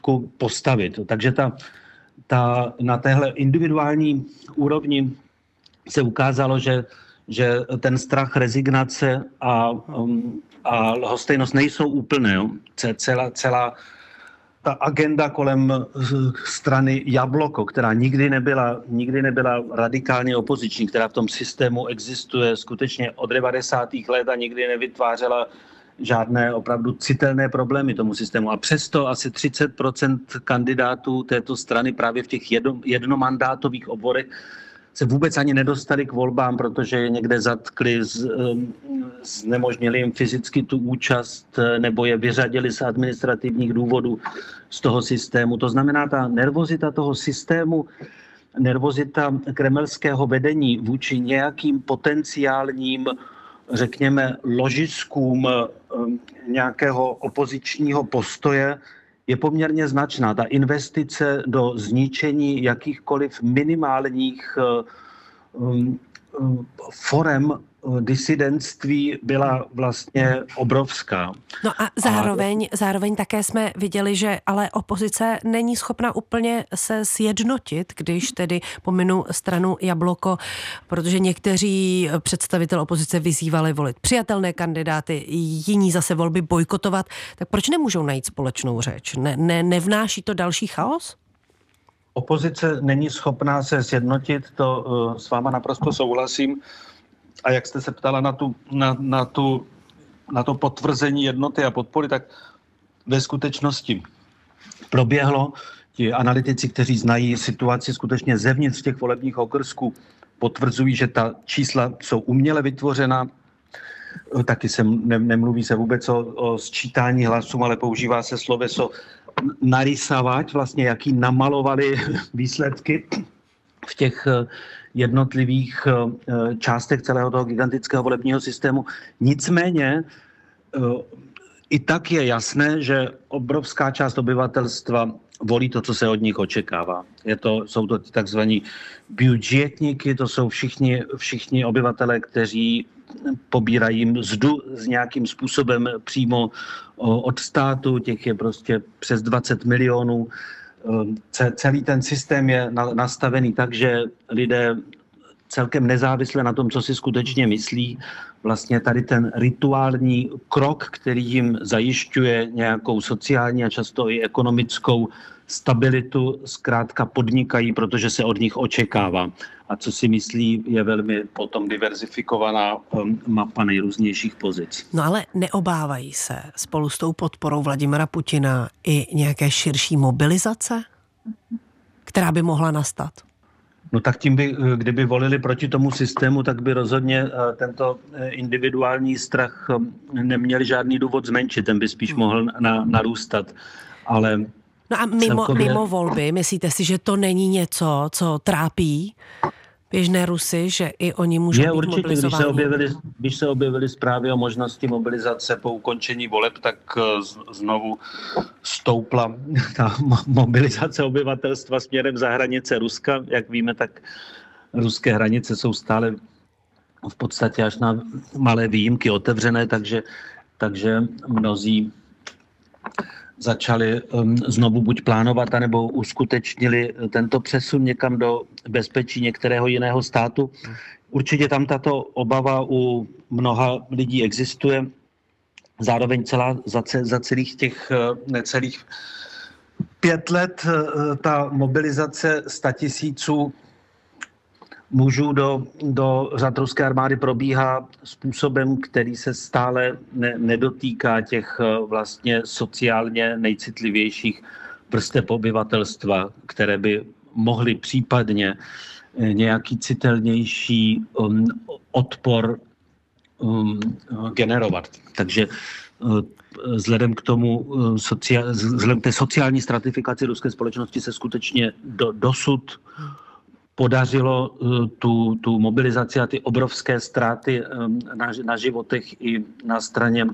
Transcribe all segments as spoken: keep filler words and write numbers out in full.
pojistku postavit. Takže ta, ta, na téhle individuální úrovni se ukázalo, že, že ten strach, rezignace a, um, a lhostejnost nejsou úplné. Jo. Celá, celá ta agenda kolem strany Jabloko, která nikdy nebyla, nikdy nebyla radikálně opoziční, která v tom systému existuje skutečně od devadesátých let a nikdy nevytvářela žádné opravdu citelné problémy tomu systému. A přesto asi třicet procent kandidátů této strany právě v těch jedno, jednomandátových obvodech se vůbec ani nedostali k volbám, protože je někde zatkli, z, znemožnili jim fyzicky tu účast nebo je vyřadili z administrativních důvodů z toho systému. To znamená, ta nervozita toho systému, nervozita kremelského vedení vůči nějakým potenciálním, řekněme, ložiskům nějakého opozičního postoje je poměrně značná. Ta investice do zničení jakýchkoliv minimálních um, um, forem disidentství byla vlastně obrovská. No a zároveň, a... zároveň také jsme viděli, že ale opozice není schopna úplně se sjednotit, když tedy pominu stranu Jabloko, protože někteří představitelé opozice vyzývali volit přijatelné kandidáty, jiní zase volby bojkotovat. Tak proč nemůžou najít společnou řeč? Ne, ne, nevnáší to další chaos? Opozice není schopná se sjednotit, to uh, s váma naprosto souhlasím. A jak jste se ptala na, tu, na, na, tu, na to potvrzení jednoty a podpory, tak ve skutečnosti proběhlo. Ti analytici, kteří znají situaci skutečně zevnitř těch volebních okrsků, potvrzují, že ta čísla jsou uměle vytvořena. Taky se ne, nemluví se vůbec o, o sčítání hlasů, ale používá se sloveso narysovat, vlastně jaký namalovali výsledky v těch jednotlivých částech celého toho gigantického volebního systému. Nicméně i tak je jasné, že obrovská část obyvatelstva volí to, co se od nich očekává. Je to, jsou to takzvaní budžetníky, to jsou všichni, všichni obyvatelé, kteří pobírají mzdu s nějakým způsobem přímo od státu, těch je prostě přes dvacet milionů. Celý ten systém je nastavený tak, že lidé celkem nezávisle na tom, co si skutečně myslí, vlastně tady ten rituální krok, který jim zajišťuje nějakou sociální a často i ekonomickou stabilitu, zkrátka podnikají, protože se od nich očekává. A co si myslí, je velmi potom diverzifikovaná mapa nejrůznějších pozic. No ale neobávají se spolu s tou podporou Vladimira Putina i nějaké širší mobilizace, která by mohla nastat? No tak tím by, kdyby volili proti tomu systému, tak by rozhodně tento individuální strach neměli žádný důvod zmenšit, ten by spíš mohl na, narůstat. Ale no a mimo, celkově... mimo volby, myslíte si, že to není něco, co trápí běžné Rusy, že i oni můžou je, být určitě, mobilizováni? Když se, objevili, když se objevily zprávy o možnosti mobilizace po ukončení voleb, tak znovu stoupla ta mobilizace obyvatelstva směrem za hranice Ruska. Jak víme, tak ruské hranice jsou stále v podstatě až na malé výjimky otevřené, takže, takže mnozí začali um, znovu buď plánovat, anebo uskutečnili tento přesun někam do bezpečí některého jiného státu. Určitě tam tato obava u mnoha lidí existuje. Zároveň celá, za, za celých těch necelých pět let ta mobilizace statisíců mužů do, do řad ruské armády probíhá způsobem, který se stále ne, nedotýká těch vlastně sociálně nejcitlivějších vrstev obyvatelstva, které by mohly případně nějaký citelnější um, odpor um, generovat. Takže uh, vzhledem k tomu uh, socia- vzhledem k té sociální stratifikaci ruské společnosti se skutečně do, dosud podařilo uh, tu, tu mobilizaci a ty obrovské ztráty um, na, na životech i na straně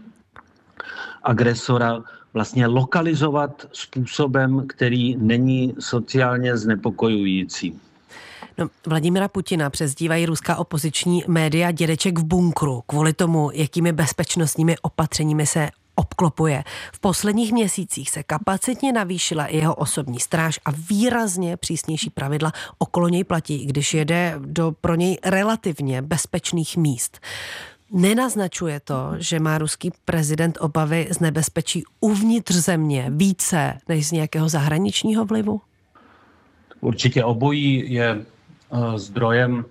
agresora vlastně lokalizovat způsobem, který není sociálně znepokojující. No, Vladimira Putina přezdívají ruská opoziční média dědeček v bunkru kvůli tomu, jakými bezpečnostními opatřeními se obklopuje. V posledních měsících se kapacitně navýšila i jeho osobní stráž a výrazně přísnější pravidla okolo něj platí, když jede do pro něj relativně bezpečných míst. Nenaznačuje to, že má ruský prezident obavy z nebezpečí uvnitř země více než z nějakého zahraničního vlivu? Určitě obojí je zdrojem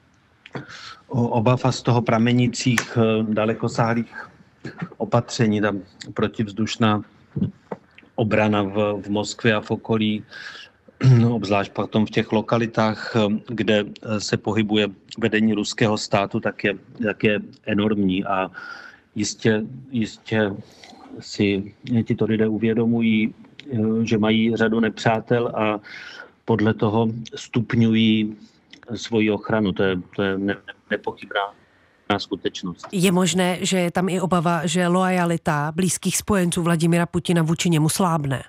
obav a z toho pramenících dalekosáhlých opatření. Tam protivzdušná obrana v, v Moskvě a v okolí, obzvlášť potom v těch lokalitách, kde se pohybuje vedení ruského státu, tak je, tak je enormní a jistě, jistě si tito lidé uvědomují, že mají řadu nepřátel a podle toho stupňují svoji ochranu. To je, to je ne, nepochybná skutečnost. Je možné, že je tam i obava, že loajalita blízkých spojenců Vladimira Putina vůči němu slábne?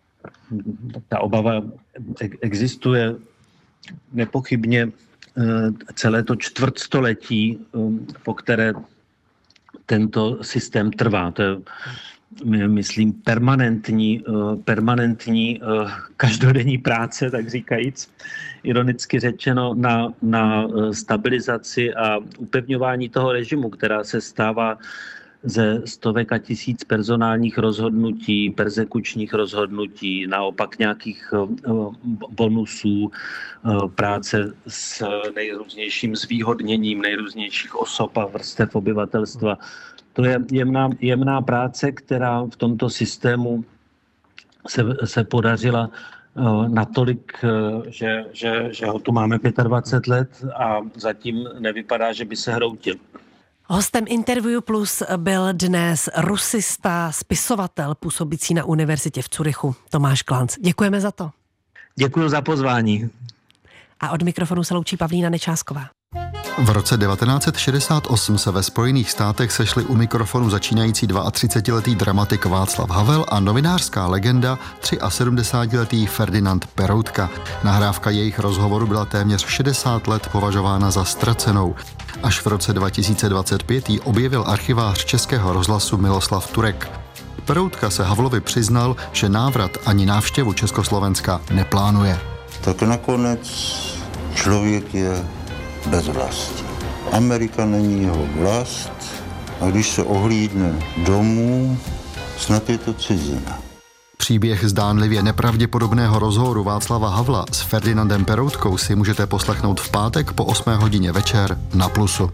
Ta obava existuje nepochybně celé to čtvrtstoletí, po které tento systém trvá. To je, myslím, permanentní, permanentní každodenní práce, tak říkajíc, ironicky řečeno, na, na stabilizaci a upevňování toho režimu, která se stává ze stovek a tisíc personálních rozhodnutí, persekučních rozhodnutí, naopak nějakých bonusů, práce s nejrůznějším zvýhodněním nejrůznějších osob a vrstev obyvatelstva. To je jemná, jemná práce, která v tomto systému se, se podařila natolik, že, že, že ho tu máme dvacet pět let a zatím nevypadá, že by se hroutil. Hostem Interview Plus byl dnes rusista, spisovatel působící na univerzitě v Curychu Tomáš Klanc. Děkujeme za to. Děkuji za pozvání. A od mikrofonu se loučí Pavlína Nečásková. V roce devatenáct set šedesát osm se ve Spojených státech sešli u mikrofonu začínající třicetiletý dramatik Václav Havel a novinářská legenda sedmdesátiletý Ferdinand Peroutka. Nahrávka jejich rozhovoru byla téměř šedesát let považována za ztracenou. Až v roce dva tisíce dvacet pět ji objevil archivář Českého rozhlasu Miloslav Turek. Peroutka se Havlovi přiznal, že návrat ani návštěvu Československa neplánuje. Tak nakonec člověk je bez vlasti. Amerika není jeho vlast a když se ohlídne domů, snad je to cizina. Příběh zdánlivě nepravděpodobného rozhovoru Václava Havla s Ferdinandem Peroutkou si můžete poslechnout v pátek po osmé hodině večer na Plusu.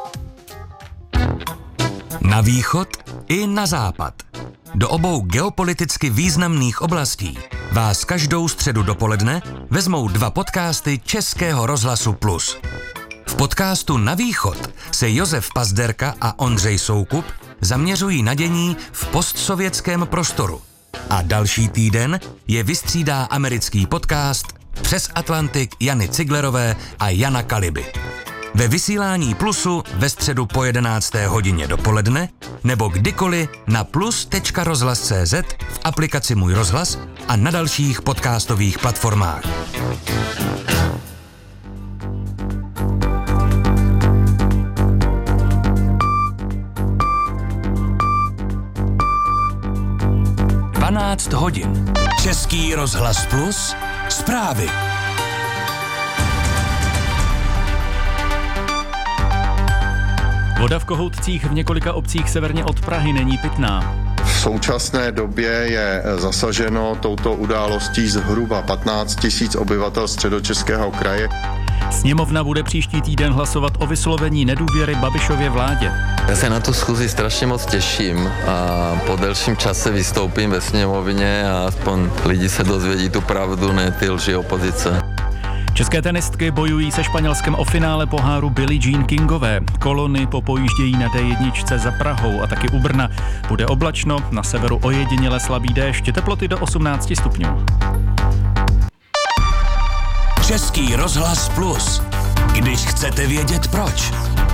Na východ i na západ. Do obou geopoliticky významných oblastí vás každou středu dopoledne vezmou dva podcasty Českého rozhlasu Plus. V podcastu Na východ se Josef Pazderka a Ondřej Soukup zaměřují na dění v postsovětském prostoru. A další týden je vystřídá americký podcast Přes Atlantik Jany Ciglerové a Jana Kaliby. Ve vysílání Plusu ve středu po jedenácté hodině dopoledne nebo kdykoliv na plus tečka rozhlas tečka cé zet, v aplikaci Můj rozhlas a na dalších podcastových platformách. dvanáct hodin. Český rozhlas Plus. Zprávy. Voda v Kohoutcích v několika obcích severně od Prahy není pitná. V současné době je zasaženo touto událostí zhruba patnáct tisíc obyvatel Středočeského kraje. Sněmovna bude příští týden hlasovat o vyslovení nedůvěry Babišově vládě. Já se na tu schůzi strašně moc těším a po delším čase vystoupím ve sněmovně a aspoň lidi se dozvědí tu pravdu, ne ty lži opozice. České tenistky bojují se Španělskem o finále poháru Billie Jean Kingové. Kolony popojíždějí na dé jedna za Prahou a taky u Brna. Bude oblačno, na severu ojediněle slabý déšť, teploty do osmnáct stupňů. Český rozhlas Plus. Když chcete vědět proč.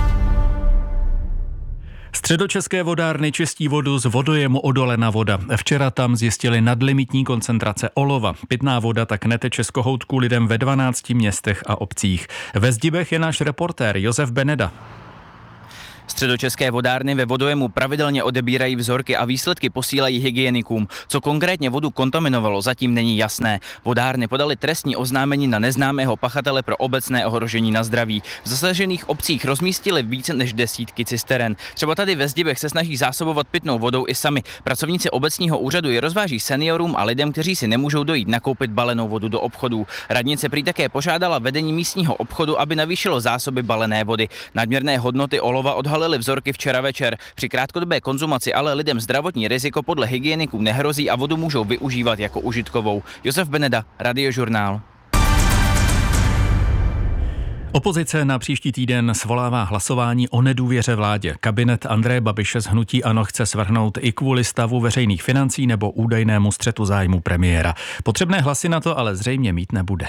Středočeské vodárny čistí vodu z vodojemu Odolena voda. Včera tam zjistili nadlimitní koncentrace olova. Pitná voda tak neteče z kohoutku lidem ve dvanácti městech a obcích. Ve Zdibech je náš reportér Josef Beneda. Středočeské vodárny ve vodojemu pravidelně odebírají vzorky a výsledky posílají hygienikům. Co konkrétně vodu kontaminovalo, zatím není jasné. Vodárny podaly trestní oznámení na neznámého pachatele pro obecné ohrožení na zdraví. V zasažených obcích rozmístili více než desítky cisteren. Třeba tady ve Zdibech se snaží zásobovat pitnou vodou i sami. Pracovníci obecního úřadu je rozváží seniorům a lidem, kteří si nemůžou dojít nakoupit balenou vodu do obchodů. Radnice prý také požádala vedení místního obchodu, aby navýšilo zásoby balené vody. Nadměrné hodnoty olova odhalily vzorky včera večer. Při krátkodobé konzumaci ale lidem zdravotní riziko podle hygieniků nehrozí a vodu můžou využívat jako užitkovou. Josef Beneda, Radiožurnál. Opozice na příští týden svolává hlasování o nedůvěře vládě. Kabinet Andreje Babiše z hnutí ANO chce svrhnout i kvůli stavu veřejných financí nebo údajnému střetu zájmu premiéra. Potřebné hlasy na to ale zřejmě mít nebude.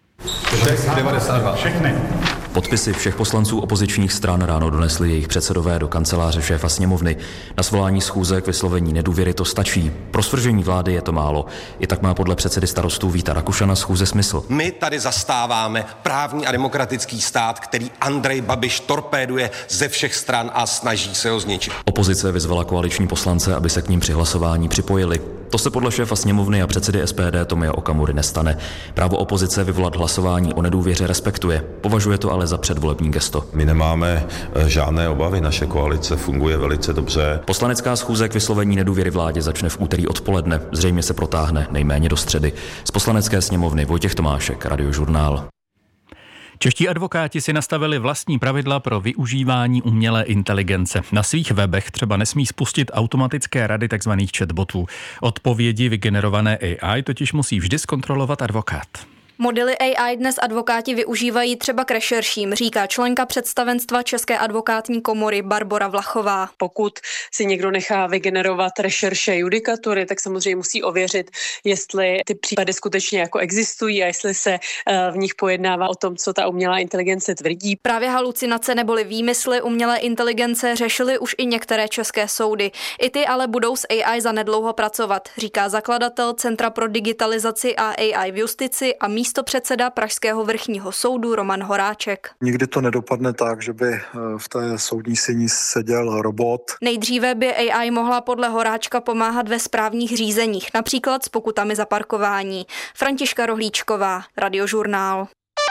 devadesát dva. Všechny. Podpisy všech poslanců opozičních stran ráno donesli jejich předsedové do kanceláře šéfa sněmovny. Na svolání schůze k vyslovení nedůvěry to stačí. Pro svržení vlády je to málo. I tak má podle předsedy Starostů Víta Rakušana schůze smysl. My tady zastáváme právní a demokratický stát, který Andrej Babiš torpéduje ze všech stran a snaží se ho zničit. Opozice vyzvala koaliční poslance, aby se k ním při hlasování připojili. To se podle šéfa sněmovny a předsedy S P D Tomia Okamury nestane. Právo opozice vyvolat hlasování o nedůvěře respektuje. Považuje to ale za předvolební gesto. My nemáme žádné obavy, naše koalice funguje velice dobře. Poslanecká schůze k vyslovení nedůvěry vládě začne v úterý odpoledne. Zřejmě se protáhne nejméně do středy. Z Poslanecké sněmovny Vojtěch Tomášek, Radiožurnál. Čeští advokáti si nastavili vlastní pravidla pro využívání umělé inteligence. Na svých webech třeba nesmí spustit automatické rady tzv. Chatbotů. Odpovědi vygenerované A I totiž musí vždy zkontrolovat advokát. Modely A I dnes advokáti využívají třeba k rešerším, říká členka představenstva České advokátní komory Barbora Vlachová. Pokud si někdo nechá vygenerovat rešerše judikatury, tak samozřejmě musí ověřit, jestli ty případy skutečně jako existují a jestli se v nich pojednává o tom, co ta umělá inteligence tvrdí. Právě halucinace neboli výmysly umělé inteligence řešily už i některé české soudy. I ty ale budou s A I zanedlouho pracovat, říká zakladatel Centra pro digitalizaci a A I v justici a místo místopředseda Pražského vrchního soudu Roman Horáček. Nikdy to nedopadne tak, že by v té soudní síni seděl robot. Nejdříve by A I mohla podle Horáčka pomáhat ve správních řízeních, například s pokutami za parkování. Františka Rohlíčková, Radiožurnál.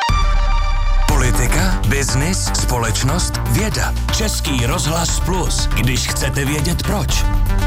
Politika, biznis, společnost, věda. Český rozhlas Plus, když chcete vědět proč.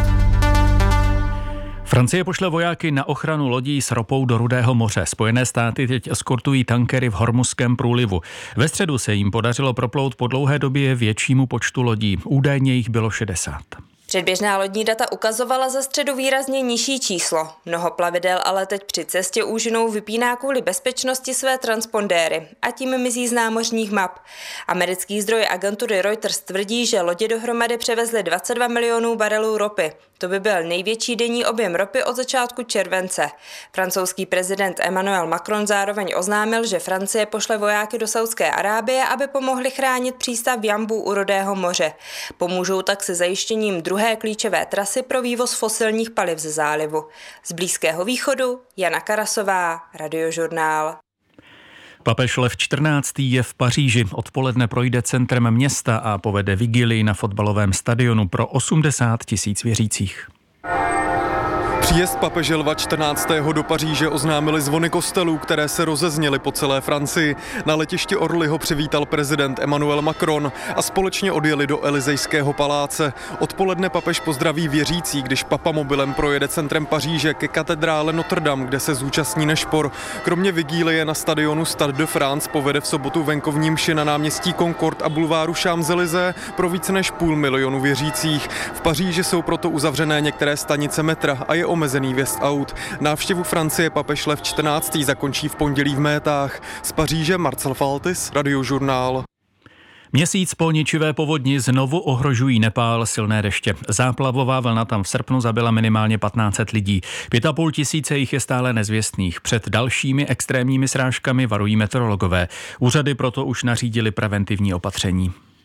Francie pošle vojáky na ochranu lodí s ropou do Rudého moře. Spojené státy teď eskortují tankery v Hormuzském průlivu. Ve středu se jim podařilo proplout po dlouhé době většímu počtu lodí. Údajně jich bylo šedesát. Předběžná lodní data ukazovala za středu výrazně nižší číslo. Mnoho plavidel ale teď při cestě úžinou vypíná kvůli bezpečnosti své transpondéry a tím mizí z námořních map. Americký zdroj agentury Reuters tvrdí, že lodě dohromady převezly dvacet dva milionů barelů ropy. To by byl největší denní objem ropy od začátku července. Francouzský prezident Emmanuel Macron zároveň oznámil, že Francie pošle vojáky do Saúdské Arábie, aby pomohli chránit přístav Jambu u Rudého moře. Pomůžou tak se zajištěním druhé klíčové trasy pro vývoz fosilních paliv ze zálivu. Z Blízkého východu Jana Karasová, Radiožurnál. Papež Lev čtrnáctý je v Paříži. Odpoledne projde centrem města a povede vigilii na fotbalovém stadionu pro osmdesát tisíc věřících. Příjezd papeže Lva čtrnáctého do Paříže oznámili zvony kostelů, které se rozezněly po celé Francii. Na letišti Orly ho přivítal prezident Emmanuel Macron a společně odjeli do Elysejského paláce. Odpoledne papež pozdraví věřící, když papamobilem projede centrem Paříže ke katedrále Notre Dame, kde se zúčastní nešpor. Kromě vigílie na stadionu Stade de France povede v sobotu venkovní mši na náměstí Concorde a bulváru Champs-Élysées pro více než půl milionu věřících. V Paříži jsou proto uzavřené některé stanice metra a je omezený vjezd aut. Návštěvu Francie papež Lev čtrnáctý zakončí v pondělí v Métách. Z Paříže Marcel Faltis, Radiožurnál. Měsíc po ničivé povodni znovu ohrožují Nepál silné deště. Záplavová vlna tam v srpnu zabila minimálně patnáct set lidí. Pět a půl tisíce jich je stále nezvěstných. Před dalšími extrémními srážkami varují meteorologové. Úřady proto už nařídili preventivní opatření.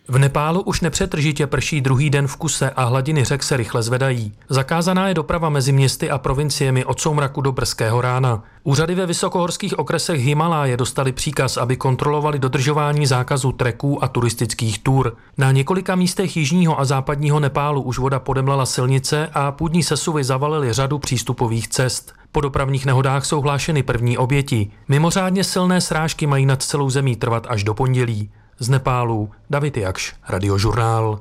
V Nepálu už nepřetržitě prší druhý den v kuse a hladiny řek se rychle zvedají. Zakázaná je doprava mezi městy a provinciemi od soumraku do brzkého rána. Úřady ve vysokohorských okresech Himaláje dostali příkaz, aby kontrolovali dodržování zákazu treků a turistických tur. Na několika místech jižního a západního Nepálu už voda podemlala silnice a půdní sesuvy zavalily řadu přístupových cest. Po dopravních nehodách jsou hlášeny první oběti. Mimořádně silné srážky mají nad celou zemí trvat až do pondělí. Z Nepálu David Jakš, Radiožurnál.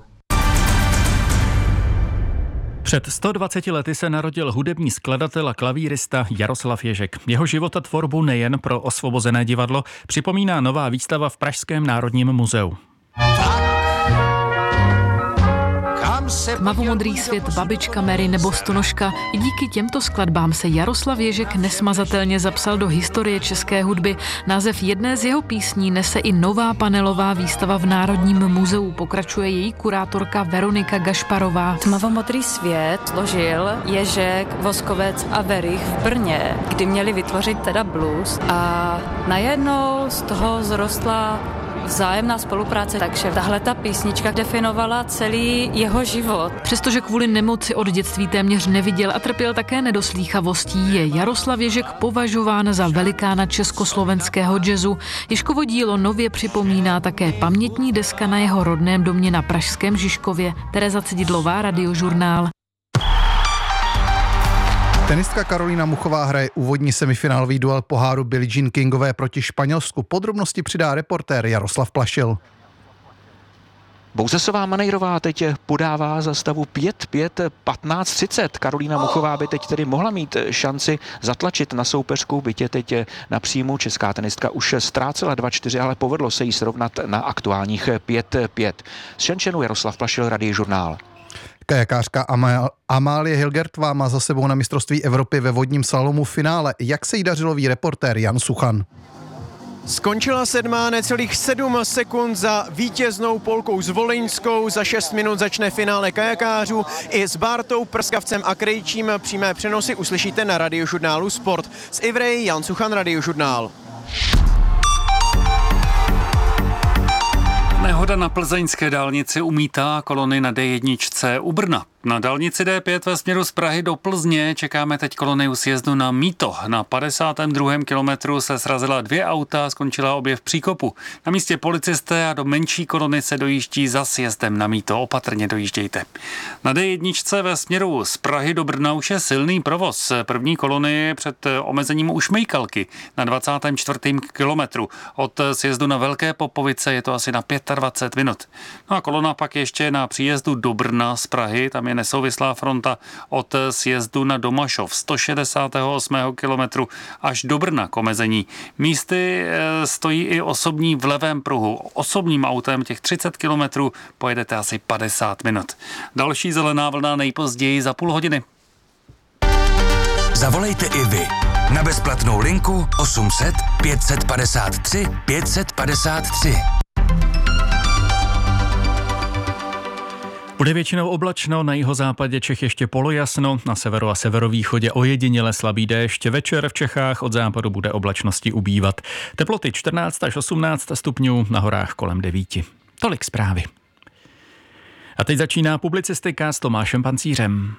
Před sto dvaceti lety se narodil hudební skladatel a klavírista Jaroslav Ježek. Jeho život a tvorbu nejen pro Osvobozené divadlo připomíná nová výstava v Pražském národním muzeu. Tmavomodrý svět, Babička Mary nebo Stonožka. I díky těmto skladbám se Jaroslav Ježek nesmazatelně zapsal do historie české hudby. Název jedné z jeho písní nese i nová panelová výstava v Národním muzeu. Pokračuje její kurátorka Veronika Gašparová. Tmavomodrý svět složil Ježek, Voskovec a Werich v Brně, kdy měli vytvořit teda blues a najednou z toho zrostla vzájemná spolupráce, takže tahle ta písnička definovala celý jeho život. Přestože kvůli nemoci od dětství téměř neviděl a trpěl také nedoslýchavostí, je Jaroslav Ježek považován za velikána československého jazzu. Ježkovo dílo nově připomíná také pamětní deska na jeho rodném domě na pražském Žižkově. Tereza Cididlová, Radiožurnál. Tenistka Karolína Muchová hraje úvodní semifinálový duel poháru Billie Jean Kingové proti Španělsku. Podrobnosti přidá reportér Jaroslav Plašil. Bouzesová Manejrová teď podává za stavu pět pět patnáct třicet. Karolína Muchová by teď tedy mohla mít šanci zatlačit na soupeřku, bytě teď na příjmu. Česká tenistka už ztrácela dva čtyři, ale povedlo se jí srovnat na aktuálních pět pět. Z Šenčenu Jaroslav Plašil, Radiožurnál. Kajakářka Amálie Hilgertová má za sebou na mistrovství Evropy ve vodním slalomu finále. Jak se jí dařilo, ví reportér Jan Suchan. Skončila sedmá, necelých sedm sekund za vítěznou Polkou Zvoleňskou. Za šest minut začne finále kajakářů. I s Bártou, Prskavcem a Krejčím přímé přenosy uslyšíte na Radiožurnálu Sport. Z Ivry Jan Suchan, Radiožurnál. Nehoda na plzeňské dálnici umítá kolony na D jedna u Brna. Na dálnici D pět ve směru z Prahy do Plzně čekáme teď kolony u sjezdu na Mýto. Na padesátém druhém kilometru se srazila dvě auta, skončila obě v příkopu. Na místě policisté a do menší kolony se dojíždí za sjezdem na Mýto. Opatrně dojíždějte. Na D jedna ve směru z Prahy do Brna už je silný provoz. První kolony před omezením u Šmejkalky na dvacátém čtvrtém kilometru. Od sjezdu na Velké Popovice je to asi na dvacet pět minut. No a kolona pak ještě na příjezdu do Brna z Prahy, tam je nesouvislá fronta od sjezdu na Domašov sto šedesátého osmého kilometru až do Brna k omezení. Místy stojí i osobní v levém pruhu. Osobním autem těch třicet kilometrů pojedete asi padesát minut. Další zelená vlna nejpozději za půl hodiny. Zavolejte i vy na bezplatnou linku osm set pět padesát tři pět padesát tři. Bude většinou oblačno, na jihozápadě Čech ještě polojasno, na severu a severovýchodě ojediněle slabý déšť. Večer v Čechách od západu bude oblačnosti ubývat. Teploty čtrnáct až osmnáct stupňů, na horách kolem devíti. Tolik zprávy. A teď začíná publicistika s Tomášem Pancířem.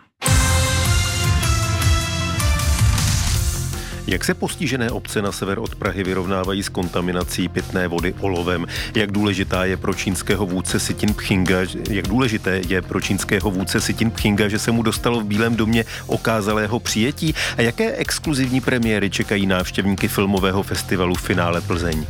Jak se postižené obce na sever od Prahy vyrovnávají s kontaminací pitné vody olovem? Jak důležitá je pro čínského vůdce Si Ťin-pchinga, jak důležité je pro čínského vůdce Si Ťin-pchinga, že se mu dostalo v Bílém domě okázalého přijetí? A jaké exkluzivní premiéry čekají návštěvníky filmového festivalu Finále Plzeň?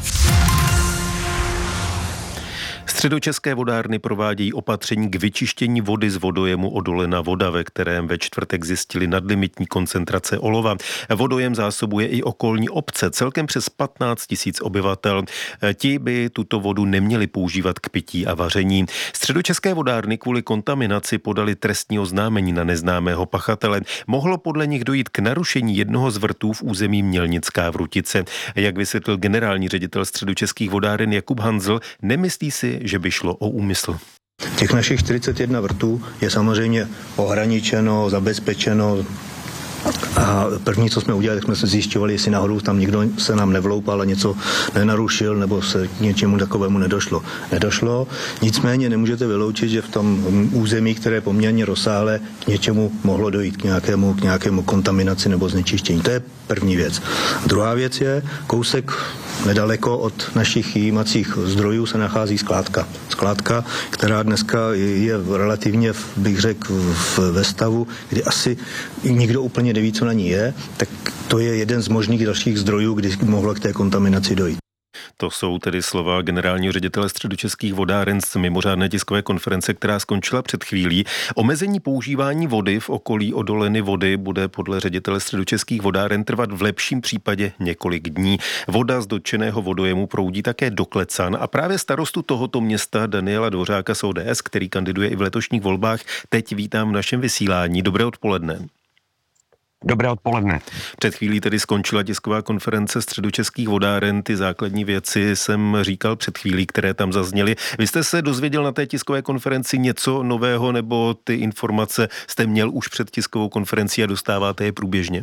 Středočeské vodárny provádějí opatření k vyčištění vody z vodojemu Odolena voda, ve kterém ve čtvrtek zjistili nadlimitní koncentrace olova. Vodojem zásobuje i okolní obce, celkem přes patnáct tisíc obyvatel. Ti by tuto vodu neměli používat k pití a vaření. Středočeské vodárny kvůli kontaminaci podali trestní oznámení na neznámého pachatele. Mohlo podle nich dojít k narušení jednoho z vrtů v území Mělnická Vrutice. Jak vysvětlil generální ředitel Středočeských vodáren Jakub Hanzl, nemyslí si, že by šlo o úmysl. Těch našich čtyřicet jedna vrtů je samozřejmě ohraničeno, zabezpečeno A první, co jsme udělali, tak jsme se zjišťovali, jestli náhodou tam někdo se nám nevloupal a něco nenarušil, nebo se k něčemu takovému nedošlo. Nedošlo, nicméně nemůžete vyloučit, že v tom území, které je poměrně rozsáhlé, k něčemu mohlo dojít, k nějakému, k nějakému kontaminaci nebo znečištění. To je první věc. Druhá věc je, kousek nedaleko od našich jímacích zdrojů se nachází skládka. Skládka, která dneska je relativně, bych řekl, ve stavu, kdy asi nikdo úplně neví, co na ní je, tak to je jeden z možných dalších zdrojů, kdy mohlo k té kontaminaci dojít. To jsou tedy slova generálního ředitele Středočeských vodáren z mimořádné tiskové konference, která skončila před chvílí. Omezení používání vody v okolí odoleny vody bude podle ředitele Středočeských vodáren trvat v lepším případě několik dní. Voda z dotčeného vodojemu proudí také do Klecan a právě starostu tohoto města Daniela Dvořáka z O D S, který kandiduje i v letošních volbách, teď vítám v našem vysílání. Dobré odpoledne. Dobré odpoledne. Před chvílí tedy skončila tisková konference Středočeských vodáren. Ty základní věci jsem říkal před chvílí, které tam zazněly. Vy jste se dozvěděl na té tiskové konferenci něco nového, nebo ty informace jste měl už před tiskovou konferencí a dostáváte je průběžně?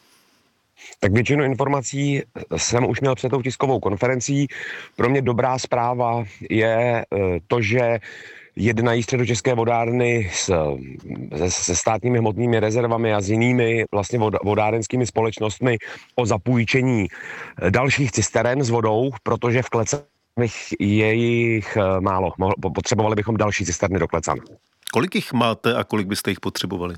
Tak většinu informací jsem už měl před tou tiskovou konferencí. Pro mě dobrá zpráva je to, že jednají Středočeské vodárny s, se, se státními hmotnými rezervami a s jinými vlastně vod, vodárenskými společnostmi o zapůjčení dalších cisteren s vodou, protože v Klecanech je jich málo. Potřebovali bychom další cisterny do Klecan. Kolik jich máte a kolik byste jich potřebovali?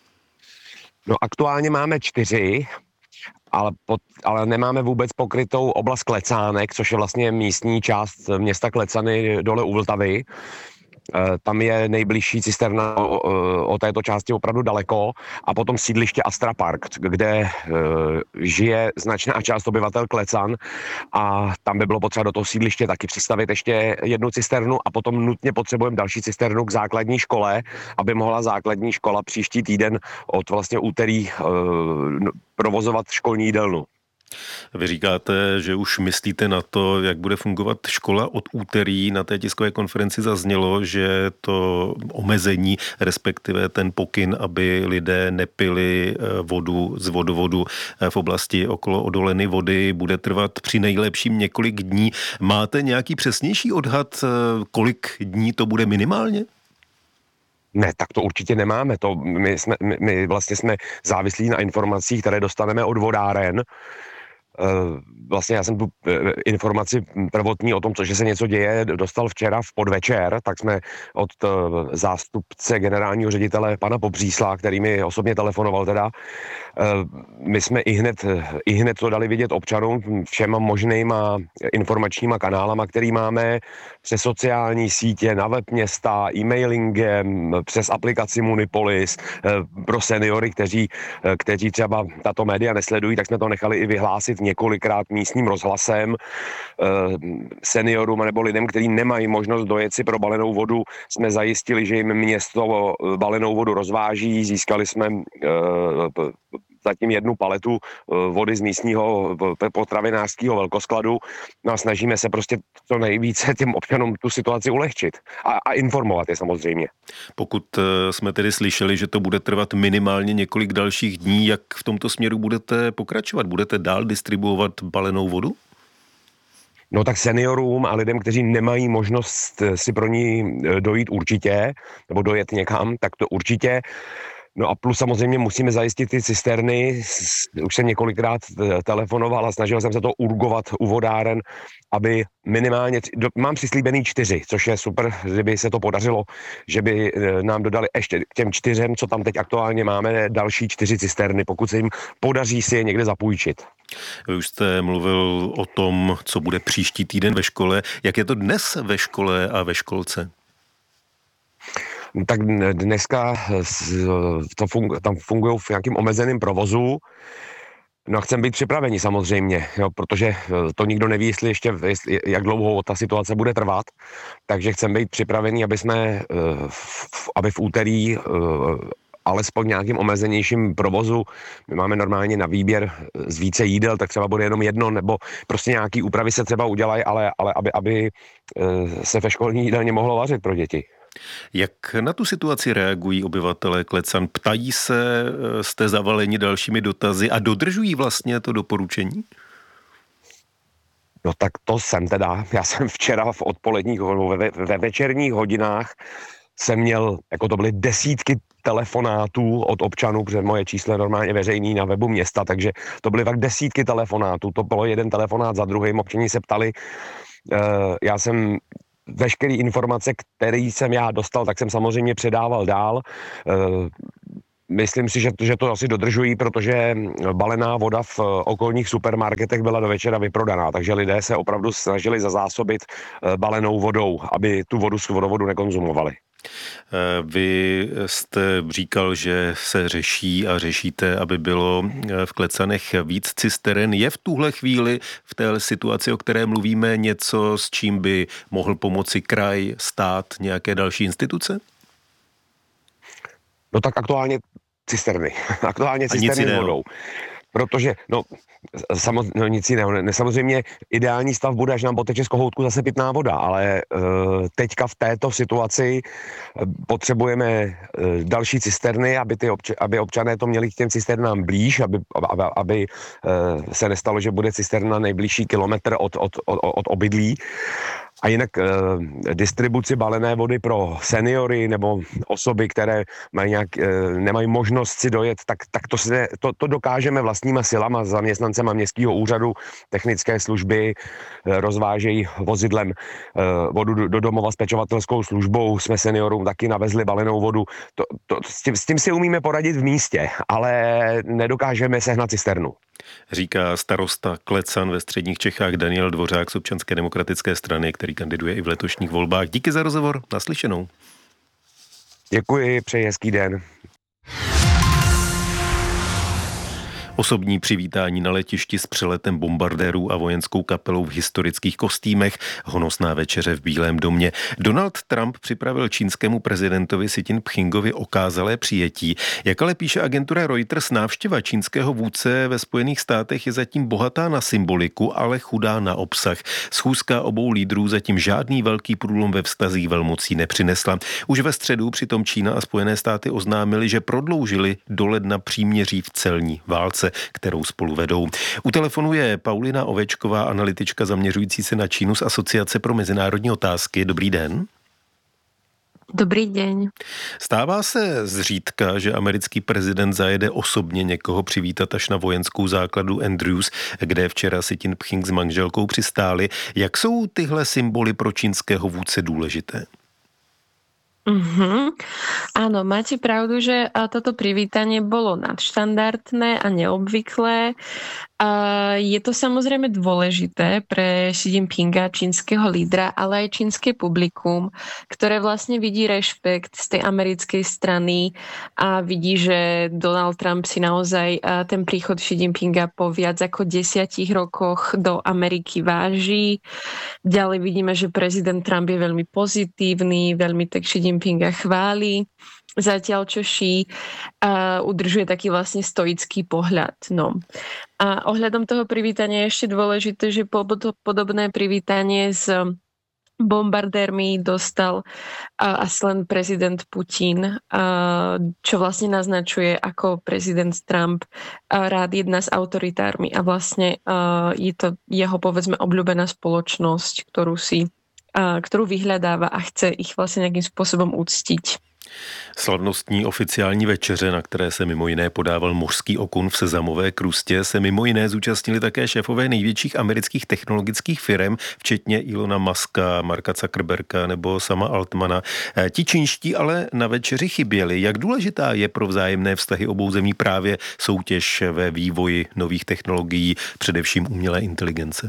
No aktuálně máme čtyři, ale, pod, ale nemáme vůbec pokrytou oblast Klecánek, což je vlastně místní část města Klecany dole u Vltavy. Tam je nejbližší cisterna o, o této části opravdu daleko a potom sídliště Astra Park, kde e, žije značná část obyvatel Klecan a tam by bylo potřeba do toho sídliště taky přistavit ještě jednu cisternu a potom nutně potřebujeme další cisternu k základní škole, aby mohla základní škola příští týden od vlastně úterý e, provozovat školní jídelnu. Vy říkáte, že už myslíte na to, jak bude fungovat škola od úterý. Na té tiskové konferenci zaznělo, že to omezení, respektive ten pokyn, aby lidé nepili vodu z vodovodu v oblasti okolo odoleny vody, bude trvat při nejlepším několik dní. Máte nějaký přesnější odhad, kolik dní to bude minimálně? Ne, tak to určitě nemáme. To my, jsme, my, my vlastně jsme závislí na informacích, které dostaneme od vodáren. Vlastně já jsem tu informaci prvotní o tom, co že se něco děje, dostal včera v podvečer, tak jsme od zástupce generálního ředitele pana Pobřísla, který mi osobně telefonoval teda, my jsme i hned, i hned to dali vidět občanům všema možnýma informačníma kanálama, který máme přes sociální sítě, na web města, e-mailingem, přes aplikaci Munipolis, pro seniory, kteří, kteří třeba tato média nesledují, tak jsme to nechali i vyhlásit několikrát místním rozhlasem. Seniorům nebo lidem, kteří nemají možnost dojet si pro balenou vodu, jsme zajistili, že jim město balenou vodu rozváží. Získali jsme zatím jednu paletu vody z místního potravinářského velkoskladu. No a snažíme se prostě co nejvíce těm občanům tu situaci ulehčit a, a informovat je samozřejmě. Pokud jsme tedy slyšeli, že to bude trvat minimálně několik dalších dní, jak v tomto směru budete pokračovat? Budete dál distribuovat balenou vodu? No tak seniorům a lidem, kteří nemají možnost si pro ní dojít určitě, nebo dojet někam, tak to určitě. No a plus samozřejmě musíme zajistit ty cisterny. Už jsem několikrát telefonoval a snažil jsem se to urgovat u vodáren, aby minimálně, mám přislíbený čtyři, což je super, kdyby se to podařilo, že by nám dodali ještě k těm čtyřem, co tam teď aktuálně máme, další čtyři cisterny, pokud se jim podaří si je někde zapůjčit. Vy už jste mluvil o tom, co bude příští týden ve škole. Jak je to dnes ve škole a ve školce? Tak dneska to fungu, tam fungují v nějakým omezeném provozu. No a chceme být připraveni samozřejmě, jo, protože to nikdo neví, jestli ještě, jestli, jak dlouho ta situace bude trvat. Takže chceme být připraveni, aby jsme, aby v úterý alespoň nějakým omezenějším provozu, my máme normálně na výběr z více jídel, tak třeba bude jenom jedno, nebo prostě nějaký úpravy se třeba udělají, ale, ale aby, aby se ve školní jídelně mohlo vařit pro děti. Jak na tu situaci reagují obyvatelé Klecan? Ptají se, jste zavaleni dalšími dotazy a dodržují vlastně to doporučení? No tak to jsem teda, já jsem včera v odpoledních, ve, ve večerních hodinách jsem měl, jako to byly desítky telefonátů od občanů, protože moje číslo je normálně veřejný na webu města, takže to byly tak desítky telefonátů, to bylo jeden telefonát za druhým, občané se ptali, uh, já jsem veškeré informace, které jsem já dostal, tak jsem samozřejmě předával dál. Uh, Myslím si, že to, že to asi dodržují, protože balená voda v okolních supermarketech byla do večera vyprodaná, takže lidé se opravdu snažili zazásobit balenou vodou, aby tu vodu z vodovodu nekonzumovali. Vy jste říkal, že se řeší a řešíte, aby bylo v Klecanech víc cisteren. Je v tuhle chvíli v té situaci, o které mluvíme, něco, s čím by mohl pomoci kraj, stát, nějaké další instituce? No tak aktuálně cisterny. Aktuálně cisterny s vodou. Protože, no, samozřejmě, no nic jiného, ne, samozřejmě ideální stav bude, až nám poteče z kohoutku zase pitná voda, ale uh, teďka v této situaci potřebujeme uh, další cisterny, aby, ty obč- aby občané to měli k těm cisternám blíž, aby, aby, aby uh, se nestalo, že bude cisterna nejbližší kilometr od, od, od, od obydlí. A jinak e, distribuci balené vody pro seniory nebo osoby, které mají nějak, e, nemají možnost si dojet, tak, tak to, se, to, to dokážeme vlastníma silama, zaměstnancema městského úřadu, technické služby, e, rozvážejí vozidlem e, vodu do, do domova s pečovatelskou službou, jsme seniorům taky navezli balenou vodu. To, to, s, tím, s tím si umíme poradit v místě, ale nedokážeme sehnat cisternu. Říká starosta Klecan ve středních Čechách Daniel Dvořák z Občanské demokratické strany, který kandiduje i v letošních volbách. Díky za rozhovor, naslyšenou. Děkuji, přeji hezký den. Osobní přivítání na letišti s přeletem bombardérů a vojenskou kapelou v historických kostýmech, honosná večeře v Bílém domě. Donald Trump připravil čínskému prezidentovi Xi Jinpingovi okázalé přijetí. Jak ale píše agentura Reuters, návštěva čínského vůdce ve Spojených státech je zatím bohatá na symboliku, ale chudá na obsah. Schůzka obou lídrů zatím žádný velký průlom ve vztazích velmocí nepřinesla. Už ve středu přitom Čína a Spojené státy oznámili, že prodloužili do ledna příměří v celní válce, kterou spolu vedou. U telefonu je Paulina Ovečková, analytička zaměřující se na Čínu z Asociace pro mezinárodní otázky. Dobrý den. Dobrý deň. Stává se zřídka, že americký prezident zajede osobně někoho přivítat až na vojenskou základu Andrews, kde včera Xi Jinping s manželkou přistáli. Jak jsou tyhle symboly pro čínského vůdce důležité? Uh-huh. Áno, máte pravdu, že toto privítanie bolo nadštandardné a neobvyklé. Je to samozrejme dôležité pre Xi Jinpinga, čínskeho lídra, ale aj čínske publikum, ktoré vlastne vidí rešpekt z tej americkej strany a vidí, že Donald Trump si naozaj ten príchod Xi Jinpinga po viac ako desiatich rokoch do Ameriky váži. Ďalej vidíme, že prezident Trump je veľmi pozitívny, veľmi tak Xi Jinpinga chváli, zatiaľ čo Xi uh, udržuje taký vlastne stoický pohľad. No. A ohľadom toho privítania je ešte dôležité, že podobné privítanie s bombardérmi dostal uh, asi len prezident Putin, uh, čo vlastne naznačuje, ako prezident Trump uh, rád jedná s autoritármi a vlastne uh, je to jeho, povedzme, obľúbená spoločnosť, ktorú si ktorú vyhľadáva a chce ich vlastne nejakým spôsobom uctiť. Slavnostní oficiální večeře, na které se mimo jiné podával mořský okun v sezamové krustě, se mimo jiné zúčastnili také šéfové největších amerických technologických firm, včetně Elona Muska, Marka Zuckerberga nebo sama Altmana. Ti čínští ale na večeři chyběli. Jak důležitá je pro vzájemné vztahy obou zemí právě soutěž ve vývoji nových technologií, především umělé inteligence?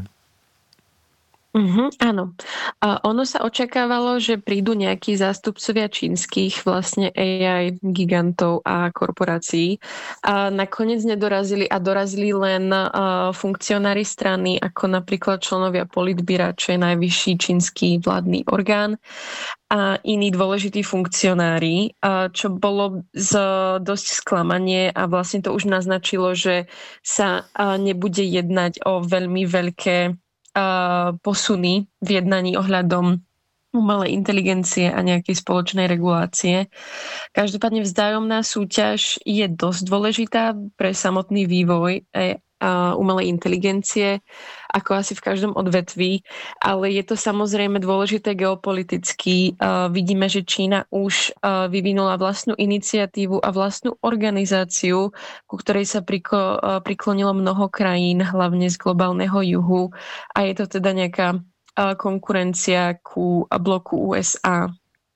Uh-huh, áno. A ono sa očakávalo, že prídu nejakí zástupcovia čínskych vlastne á í gigantov a korporácií. A nakoniec nedorazili a dorazili len uh, funkcionári strany, ako napríklad členovia Politbyra, čo je najvyšší čínsky vládny orgán, a iní dôležití funkcionári, uh, čo bolo z, dosť sklamanie a vlastne to už naznačilo, že sa uh, nebude jednať o veľmi veľké posuny v jednaní ohľadom umelej inteligencie a nejakej spoločnej regulácie. Každopádne vzájomná súťaž je dosť dôležitá pre samotný vývoj a umelej inteligencie, ako asi v každom odvetví, ale je to samozrejme dôležité geopoliticky. Vidíme, že Čína už vyvinula vlastnú iniciatívu a vlastnú organizáciu, ku ktorej sa priklonilo mnoho krajín, hlavne z globálneho juhu, a je to teda nejaká konkurencia ku bloku ú es á.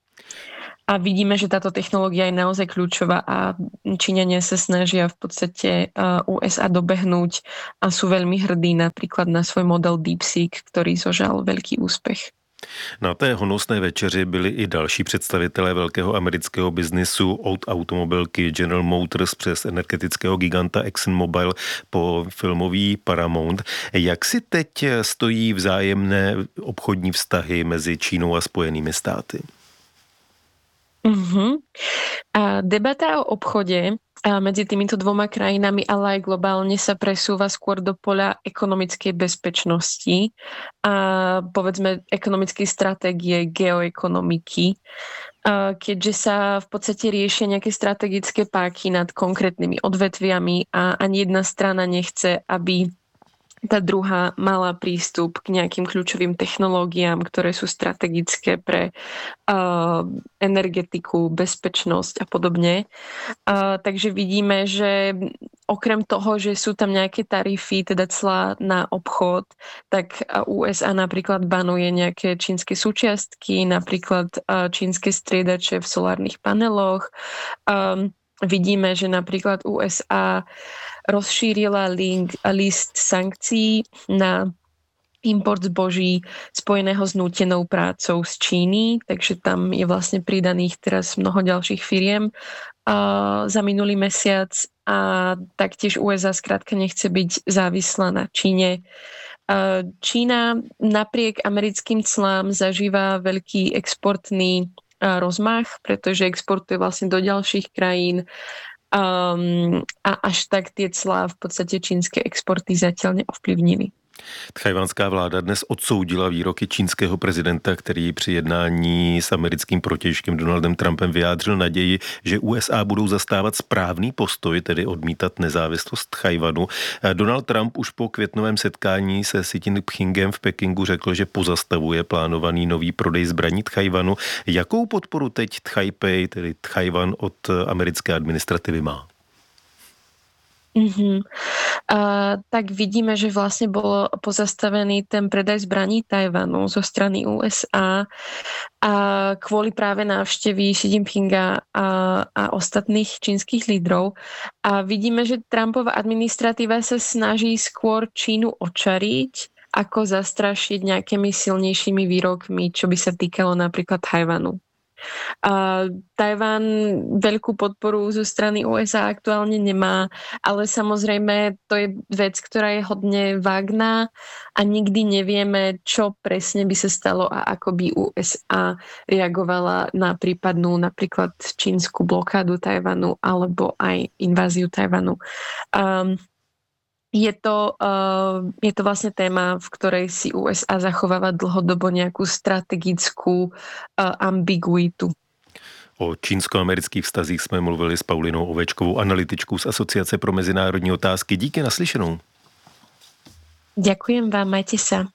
A vidíme, že táto technológia je naozaj kľúčová a Číňania sa snažia v podstate ú es á dobehnúť a sú veľmi hrdí napríklad na svoj model DeepSeek, ktorý zožal veľký úspech. Na té honosné večeři byli i další představitelé velkého amerického biznisu od automobilky General Motors přes energetického giganta ExxonMobil po filmový Paramount. Jak si teď stojí vzájemné obchodní vztahy mezi Čínou a Spojenými státy? Uh-huh. A debata o obchode medzi týmito dvoma krajinami, ale aj globálne sa presúva skôr do poľa ekonomickej bezpečnosti a povedzme ekonomickej stratégie, geoekonomiky, keďže sa v podstate riešia nejaké strategické páky nad konkrétnymi odvetviami a ani jedna strana nechce, aby tá druhá mala prístup k nejakým kľúčovým technológiám, ktoré sú strategické pre uh, energetiku, bezpečnosť a podobne. Uh, takže vidíme, že okrem toho, že sú tam nejaké tarify, teda clá na obchod, tak ú es á napríklad banuje nejaké čínske súčiastky, napríklad uh, čínske striedače v solárnych paneloch. Um, vidíme, že napríklad ú es á rozšírila link, list sankcií na import zboží spojeného s nútenou prácou z Číny, takže tam je vlastne pridaných teraz mnoho ďalších firiem uh, za minulý mesiac a taktiež ú es á skrátka nechce byť závislá na Číne. Uh, Čína napriek americkým clám zažíva veľký exportný uh, rozmach, pretože exportuje vlastne do ďalších krajín. Um, a až tak tie clá v podstate čínske exporty zatiaľ neovplyvnili. Tchajwanská vláda dnes odsoudila výroky čínského prezidenta, který při jednání s americkým protějškem Donaldem Trumpem vyjádřil naději, že ú es á budou zastávat správný postoj, tedy odmítat nezávislost Tchajwanu. Donald Trump už po květnovém setkání se Xi Jinpingem v Pekingu řekl, že pozastavuje plánovaný nový prodej zbraní Tchajwanu. Jakou podporu teď Tchajpej, tedy Tchajwan, od americké administrativy má? Uh-huh. Uh, tak vidíme, že vlastne bol pozastavený ten predaj zbraní Tajvanu zo strany ú es á a kvôli práve návštevy Xi Jinpinga a, a ostatných čínskych lídrov. A vidíme, že Trumpova administratíva sa snaží skôr Čínu očariť, ako zastrašiť nejakými silnejšími výrokmi, čo by sa týkalo napríklad Tajvanu. Uh, Tajván veľkú podporu zo strany ú es á aktuálne nemá, ale samozrejme to je vec, ktorá je hodne vágná a nikdy nevieme, čo presne by sa stalo a ako by ú es á reagovala na prípadnú napríklad čínsku blokádu Tajvanu alebo aj inváziu Tajvanu. Um, Je to, uh, je to vlastne téma, v ktorej si ú es á zachováva dlhodobo nejakú strategickú uh, ambiguitu. O čínsko-amerických vztazích jsme mluvili s Paulinou Ovečkovou, analytičkou z Asociace pro mezinárodní otázky. Díky, naslyšenou. Ďakujem vám, majte sa.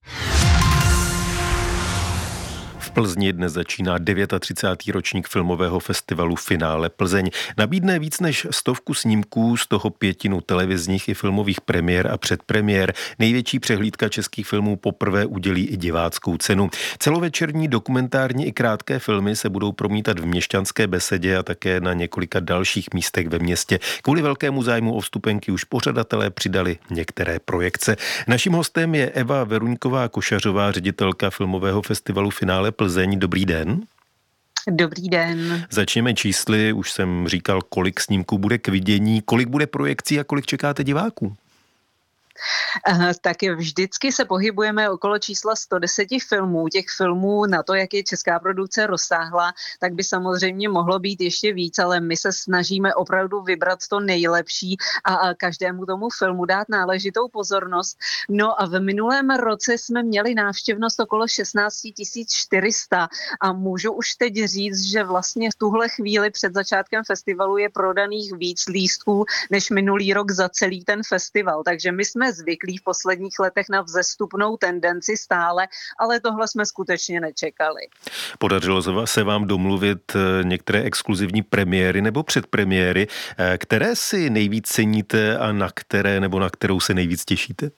V Plzni dnes začíná třicátý devátý ročník filmového festivalu Finále Plzeň. Nabídne víc než stovku snímků, z toho pětinu televizních i filmových premiér a předpremiér. Největší přehlídka českých filmů poprvé udělí i diváckou cenu. Celovečerní, dokumentární i krátké filmy se budou promítat v Měšťanské besedě a také na několika dalších místech ve městě. Kvůli velkému zájmu o vstupenky už pořadatelé přidali některé projekce. Naším hostem je Eva Veruňková-Košařová, ředitelka filmového festivalu Finále Plzeň. Dobrý den. Dobrý den. Začněme čísly. Už jsem říkal, kolik snímků bude k vidění, kolik bude projekcí a kolik čekáte diváků? Tak vždycky se pohybujeme okolo čísla sto deset filmů. Těch filmů na to, jak je česká produkce rozsáhla, tak by samozřejmě mohlo být ještě víc, ale my se snažíme opravdu vybrat to nejlepší a každému tomu filmu dát náležitou pozornost. No a v minulém roce jsme měli návštěvnost okolo šestnáct tisíc čtyři sta a můžu už teď říct, že vlastně v tuhle chvíli před začátkem festivalu je prodaných víc lístků než minulý rok za celý ten festival. Takže my jsme zvyklí v posledních letech na vzestupnou tendenci stále, ale tohle jsme skutečně nečekali. Podařilo se vám domluvit některé exkluzivní premiéry nebo předpremiéry, které si nejvíc ceníte a na které nebo na kterou se nejvíc těšíte?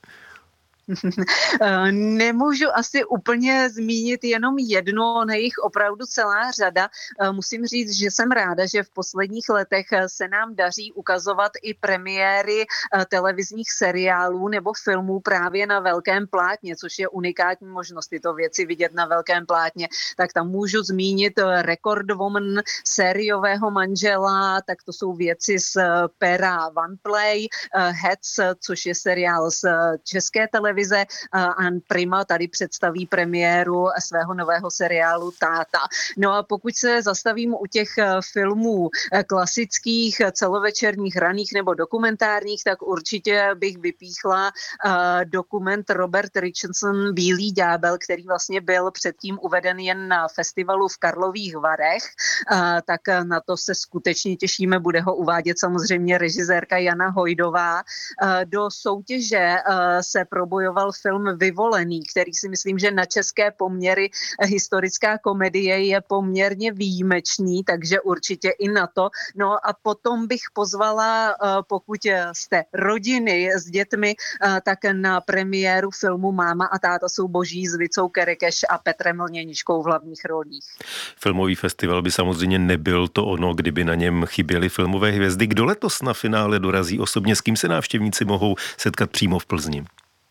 Nemůžu asi úplně zmínit jenom jednu, ona je jich opravdu celá řada. Musím říct, že jsem ráda, že v posledních letech se nám daří ukazovat i premiéry televizních seriálů nebo filmů právě na velkém plátně, což je unikátní možnost tyto věci vidět na velkém plátně. Tak tam můžu zmínit Record Woman, Sériového manžela, tak to jsou věci z pera OnePlay, Heads, což je seriál z české televize, a Prima tady představí premiéru svého nového seriálu Táta. No a pokud se zastavím u těch filmů klasických, celovečerních, raných nebo dokumentárních, tak určitě bych vypíchla dokument Robert Richardson Bílý ďábel, který vlastně byl předtím uveden jen na festivalu v Karlových Varech, tak na to se skutečně těšíme, bude ho uvádět samozřejmě režisérka Jana Hojdová. Do soutěže se probojoval film Vyvolený, který si myslím, že na české poměry historická komedie je poměrně výjimečný, takže určitě i na to. No a potom bych pozvala, pokud jste rodiny s dětmi, tak na premiéru filmu Máma a táta jsou boží s Vicou Kerekeš a Petrem Lněničkou v hlavních rolích. Filmový festival by samozřejmě nebyl to ono, kdyby na něm chyběly filmové hvězdy. Kdo letos na finále dorazí osobně, s kým se návštěvníci mohou setkat přímo v Plzni?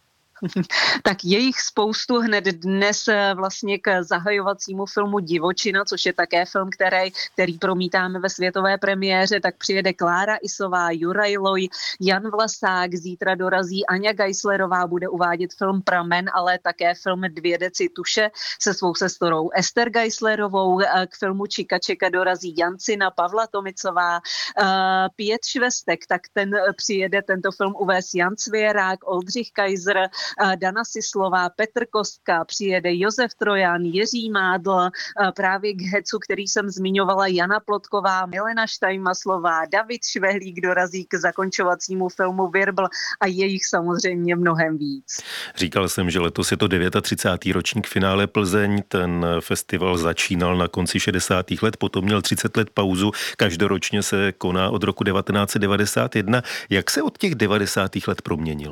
Tak je jich spoustu. Hned dnes vlastně k zahajovacímu filmu Divočina, což je také film, který, který promítáme ve světové premiéře, tak přijede Klára Isová, Juraj Loj, Jan Vlasák, zítra dorazí Aňa Geislerová, bude uvádět film Pramen, ale také film Dvě deci tuše se svou sestrou Ester Geislerovou. K filmu Čika Čeka dorazí Jancina, Pavla Tomicová, Pět Švestek, tak ten přijede tento film uvést Jan Cvěrák, Oldřich Kaiser, Dana Sislová, Petr Kostka, přijede Josef Trojan, Jiří Mádl, právě k hecu, který jsem zmiňovala, Jana Plotková, Milena Štajmaslová, David Švehlík dorazí k zakončovacímu filmu Virbl a je jich samozřejmě mnohem víc. Říkal jsem, že letos je to třicátý devátý ročník finále Plzeň. Ten festival začínal na konci šedesátých let, potom měl třicet let pauzu. Každoročně se koná od roku devatenáct set devadesát jedna. Jak se od těch devadesátých let proměnil?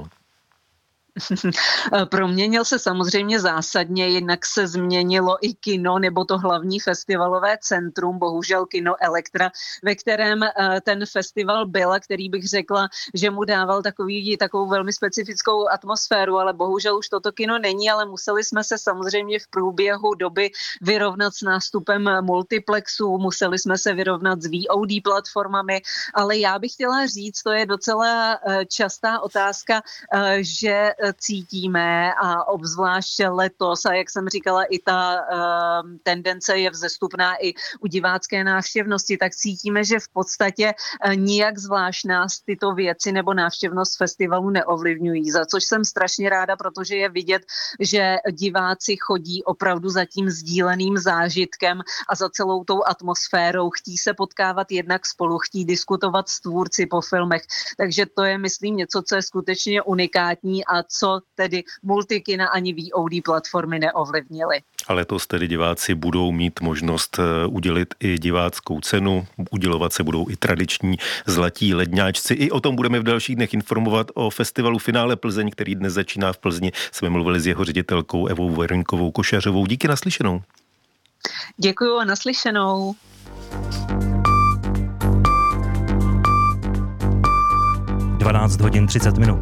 Proměnil se samozřejmě zásadně, jinak se změnilo i kino nebo to hlavní festivalové centrum, bohužel kino Elektra, ve kterém ten festival byl, který bych řekla, že mu dával takový, takovou velmi specifickou atmosféru, ale bohužel už toto kino není, ale museli jsme se samozřejmě v průběhu doby vyrovnat s nástupem multiplexů, museli jsme se vyrovnat s V O D platformami, ale já bych chtěla říct, to je docela častá otázka, že cítíme a obzvlášť letos a jak jsem říkala, i ta uh, tendence je vzestupná i u divácké návštěvnosti, tak cítíme, že v podstatě uh, nijak zvlášť nás tyto věci nebo návštěvnost festivalu neovlivňují, za což jsem strašně ráda, protože je vidět, že diváci chodí opravdu za tím sdíleným zážitkem a za celou tou atmosférou, chtí se potkávat jednak spolu, chtí diskutovat s tvůrci po filmech, takže to je, myslím, něco, co je skutečně unikátní a co tedy multikina ani V O D platformy neovlivnily. A letos tedy diváci budou mít možnost udělit i diváckou cenu, udělovat se budou i tradiční zlatí ledňáčci. I o tom budeme v dalších dnech informovat o festivalu Finále Plzeň, který dnes začíná v Plzni. Jsme mluvili s jeho ředitelkou Evou Veroňkovou Košařovou. Díky, naslyšenou. Děkuju a naslyšenou. dvanáct hodin třicet minut.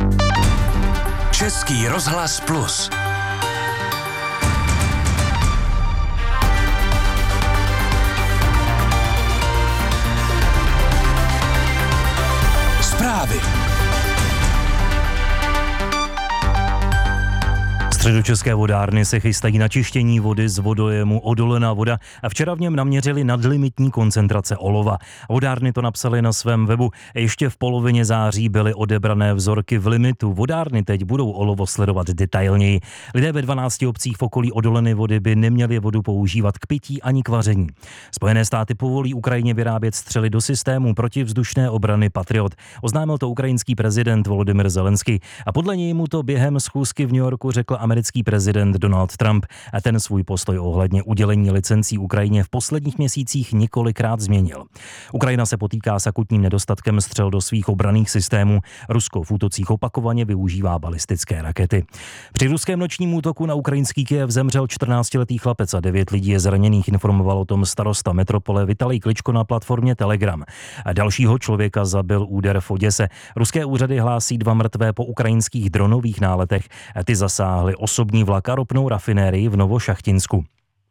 Český rozhlas Plus. Zprávy. Středočeské vodárny se chystají na čištění vody z vodojemu Odolená voda a včera v něm naměřili nadlimitní koncentrace olova. Vodárny to napsali na svém webu. Ještě v polovině září byly odebrané vzorky v limitu. Vodárny teď budou olovo sledovat detailněji. Lidé ve dvanácti obcích v okolí Odoleny vody by neměli vodu používat k pití ani k vaření. Spojené státy povolí Ukrajině vyrábět střely do systému protivzdušné obrany Patriot. Oznámil to ukrajinský prezident Volodymyr Zelenský a podle něj mu to během schůzky v New Yorku řekl americký prezident Donald Trump a ten svůj postoj ohledně udělení licencí Ukrajině v posledních měsících několikrát změnil. Ukrajina se potýká s akutním nedostatkem střel do svých obranných systémů. Rusko v útocích opakovaně využívá balistické rakety. Při ruském nočním útoku na ukrajinský Kyjev zemřel čtrnáctiletý chlapec a devět lidí je zraněných, informoval o tom starosta metropole Vitalij Kličko na platformě Telegram. A dalšího člověka zabil úder v Oděse. Ruské úřady hlásí dva mrtvé po ukrajinských dronových náletech. Ty zasáhly osobní vlak a ropnou rafinérii v Novošachtinsku.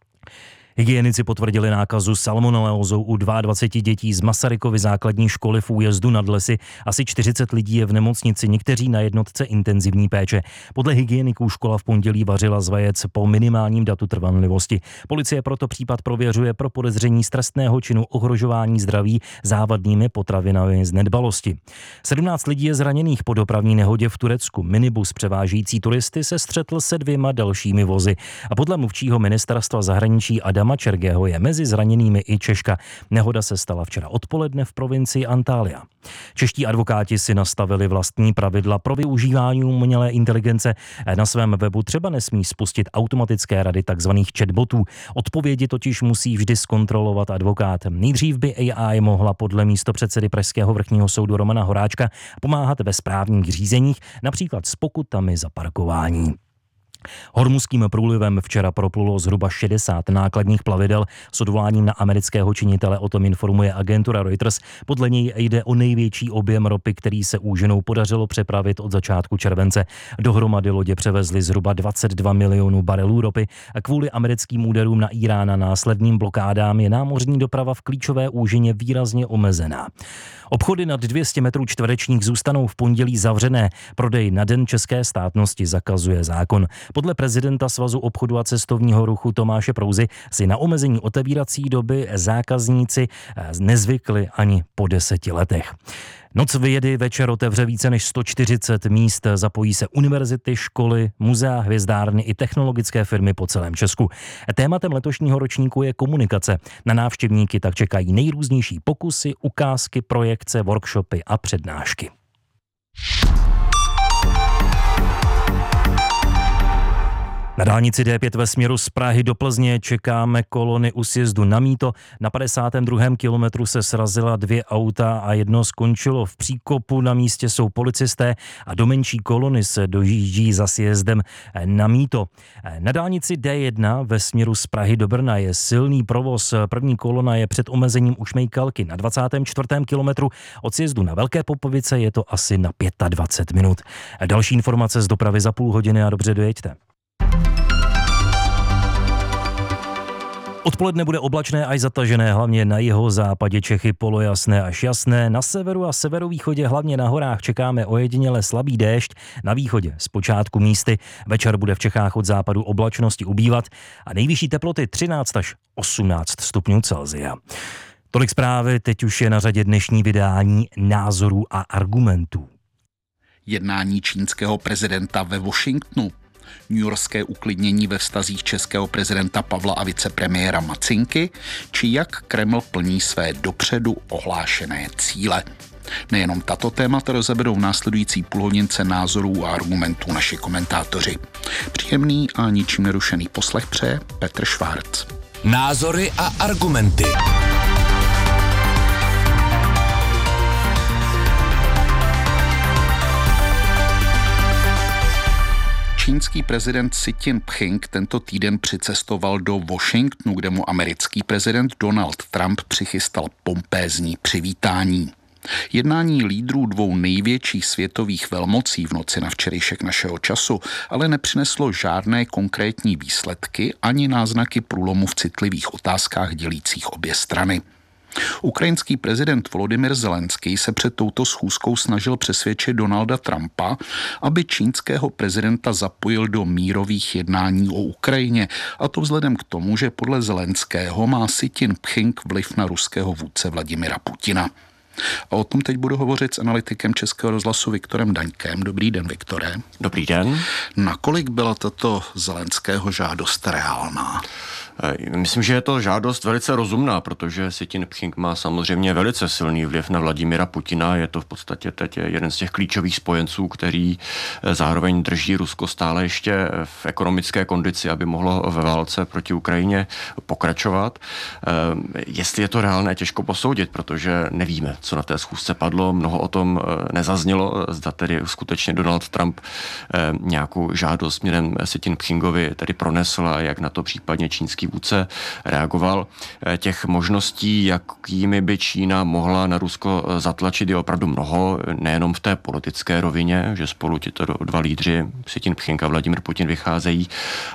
Hygienici potvrdili nákazu salmonelózou u dvacet dva dětí z Masarykovy základní školy v Újezdu nad Lesy. Asi čtyřicet lidí je v nemocnici, někteří na jednotce intenzivní péče. Podle hygieniků škola v pondělí vařila z vajec po minimálním datu trvanlivosti. Policie proto případ prověřuje pro podezření z trestného činu ohrožování zdraví závadnými potravinami z nedbalosti. sedmnáct lidí je zraněných po dopravní nehodě v Turecku. Minibus převážející turisty se střetl se dvěma dalšími vozy. A podle mluvčího ministerstva zahraničí Adama Čergého je mezi zraněnými i Češka. Nehoda se stala včera odpoledne v provincii Antalya. Čeští advokáti si nastavili vlastní pravidla pro využívání umělé inteligence. Na svém webu třeba nesmí spustit automatické rady tzv. Chatbotů. Odpovědi totiž musí vždy zkontrolovat advokát. Nejdřív by A I mohla podle místopředsedy Pražského vrchního soudu Romana Horáčka pomáhat ve správních řízeních, například s pokutami za parkování. Hormuzským průlivem včera proplulo zhruba šedesát nákladních plavidel. S odvoláním na amerického činitele o tom informuje agentura Reuters. Podle něj jde o největší objem ropy, který se úžinou podařilo přepravit od začátku července. Dohromady lodě převezly zhruba dvacet dva milionů barelů ropy a kvůli americkým úderům na Irán a následným blokádám je námořní doprava v klíčové úžině výrazně omezená. Obchody nad dvě stě metrů čtverečních zůstanou v pondělí zavřené. Prodej na den české státnosti zakazuje zákon. Podle prezidenta Svazu obchodu a cestovního ruchu Tomáše Prouzy si na omezení otevírací doby zákazníci nezvykli ani po deseti letech. Noc vědy večer otevře více než sto čtyřicet míst, zapojí se univerzity, školy, muzea, hvězdárny i technologické firmy po celém Česku. Tématem letošního ročníku je komunikace. Na návštěvníky tak čekají nejrůznější pokusy, ukázky, projekce, workshopy a přednášky. Na dálnici D pět ve směru z Prahy do Plzně čekáme kolony u sjezdu na Mýto. Na padesátém druhém kilometru se srazila dvě auta a jedno skončilo v příkopu. Na místě jsou policisté a do menší kolony se dojíždí za sjezdem na Mýto. Na dálnici D jedna ve směru z Prahy do Brna je silný provoz. První kolona je před omezením u Šmejkalky. Na dvacátém čtvrtém kilometru od sjezdu na Velké Popovice je to asi na dvacet pět minut. Další informace z dopravy za půl hodiny a dobře dojeďte. Odpoledne bude oblačné až zatažené, hlavně na jihozápadě Čechy polojasné až jasné. Na severu a severovýchodě, hlavně na horách, čekáme ojediněle slabý déšť. Na východě zpočátku místy. Večer bude v Čechách od západu oblačnosti ubývat a nejvyšší teploty třináct až osmnáct stupňů Celsia. Tolik zprávy, teď už je na řadě dnešní vydání Názorů a argumentů. Jednání čínského prezidenta ve Washingtonu. Newyorské uklidnění ve vztazích českého prezidenta Pavla a vicepremiéra Macinky, či jak Kreml plní své dopředu ohlášené cíle. Nejenom tato témata rozeberou v následující půlhodince názorů a argumentů naši komentátoři. Příjemný a ničím nerušený poslech přeje Petr Švárc. Názory a argumenty. Čínský prezident Xi Jinping tento týden přicestoval do Washingtonu, kde mu americký prezident Donald Trump přichystal pompézní přivítání. Jednání lídrů dvou největších světových velmocí v noci na včerejšek našeho času ale nepřineslo žádné konkrétní výsledky ani náznaky průlomu v citlivých otázkách dělících obě strany. Ukrajinský prezident Volodymyr Zelenský se před touto schůzkou snažil přesvědčit Donalda Trumpa, aby čínského prezidenta zapojil do mírových jednání o Ukrajině, a to vzhledem k tomu, že podle Zelenského má Si Ťin-pching vliv na ruského vůdce Vladimira Putina. A o tom teď budu hovořit s analytikem Českého rozhlasu Viktorem Daňkem. Dobrý den, Viktore. Dobrý den. Nakolik byla tato Zelenského žádost reálná? Myslím, že je to žádost velice rozumná, protože Si Ťin-pching má samozřejmě velice silný vliv na Vladimira Putina. Je to v podstatě teď jeden z těch klíčových spojenců, který zároveň drží Rusko stále ještě v ekonomické kondici, aby mohlo ve válce proti Ukrajině pokračovat. Jestli je to reálné, těžko posoudit, protože nevíme, co na té schůzce padlo. Mnoho o tom nezaznělo. Zda tedy skutečně Donald Trump nějakou žádost směrem Si Ťin-pchingovi tedy pronesl a jak na to případně čínský vůdce reagoval. Těch možností, jakými by Čína mohla na Rusko zatlačit, je opravdu mnoho, nejenom v té politické rovině, že spolu tito dva lídři, Si Ťin-pching a Vladimir Putin, vycházejí,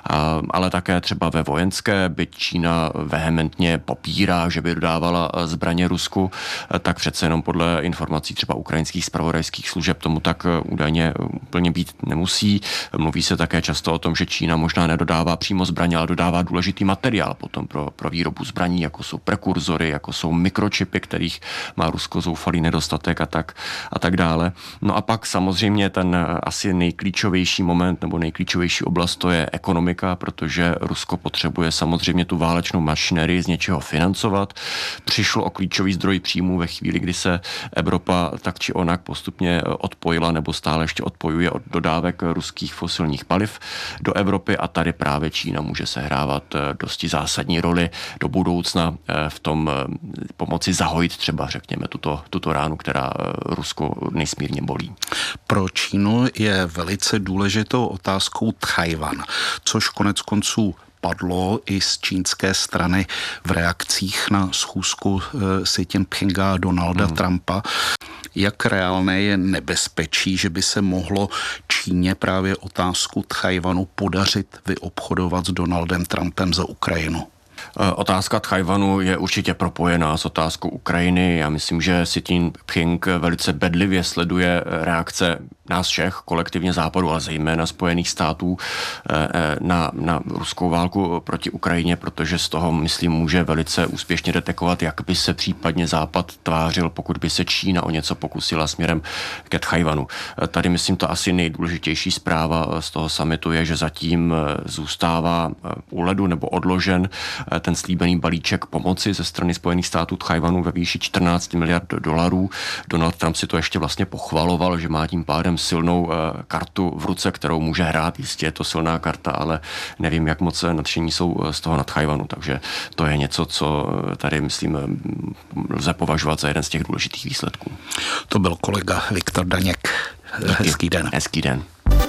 ale také třeba ve vojenské, byť Čína vehementně popírá, že by dodávala zbraně Rusku, tak přece jenom podle informací třeba ukrajinských zpravodajských služeb tomu tak údajně úplně být nemusí. Mluví se také často o tom, že Čína možná nedodává přímo zbraně, ale dodává důležitý materiál potom pro, pro výrobu zbraní, jako jsou prekurzory, jako jsou mikročipy, kterých má Rusko zoufalý nedostatek a tak, a tak dále. No a pak samozřejmě ten asi nejklíčovější moment nebo nejklíčovější oblast, to je ekonomika, protože Rusko potřebuje samozřejmě tu válečnou mašinerii z něčeho financovat. Přišlo o klíčový zdroj příjmů ve chvíli, kdy se Evropa tak či onak postupně odpojila nebo stále ještě odpojuje od dodávek ruských fosilních paliv do Evropy, a tady právě Čína může sehrávat dosti zásadní roli do budoucna v tom pomoci zahojit třeba, řekněme, tuto, tuto ránu, která Rusko nesmírně bolí. Pro Čínu je velice důležitou otázkou Tchaj-wan, což konec konců padlo i z čínské strany v reakcích na schůzku Si Ťin-pchinga a Donalda hmm. Trumpa. Jak reálné je nebezpečí, že by se mohlo Číně právě otázku Tchaj-wanu podařit vyobchodovat s Donaldem Trumpem za Ukrajinu? Otázka Tchaj-wanu je určitě propojená s otázkou Ukrajiny. Já myslím, že Si Ťin-pching velice bedlivě sleduje reakce nás všech, kolektivně Západu, ale zejména Spojených států na, na ruskou válku proti Ukrajině, protože z toho, myslím, může velice úspěšně detekovat, jak by se případně Západ tvářil, pokud by se Čína o něco pokusila směrem ke Tchaj-wanu. Tady, myslím, to asi nejdůležitější zpráva z toho summitu je, že zatím zůstává u ledu nebo odložen ten slíbený balíček pomoci ze strany Spojených států Tchaj-wanu ve výši čtrnáct miliard dolarů. Donald Trump si to ještě vlastně pochvaloval, že má tím pádem silnou kartu v ruce, kterou může hrát. Jistě je to silná karta, ale nevím, jak moc nadšení jsou z toho na Tchaj-wanu, takže to je něco, co tady, myslím, lze považovat za jeden z těch důležitých výsledků. To byl kolega Viktor Daněk. Hezký den. Hezký den.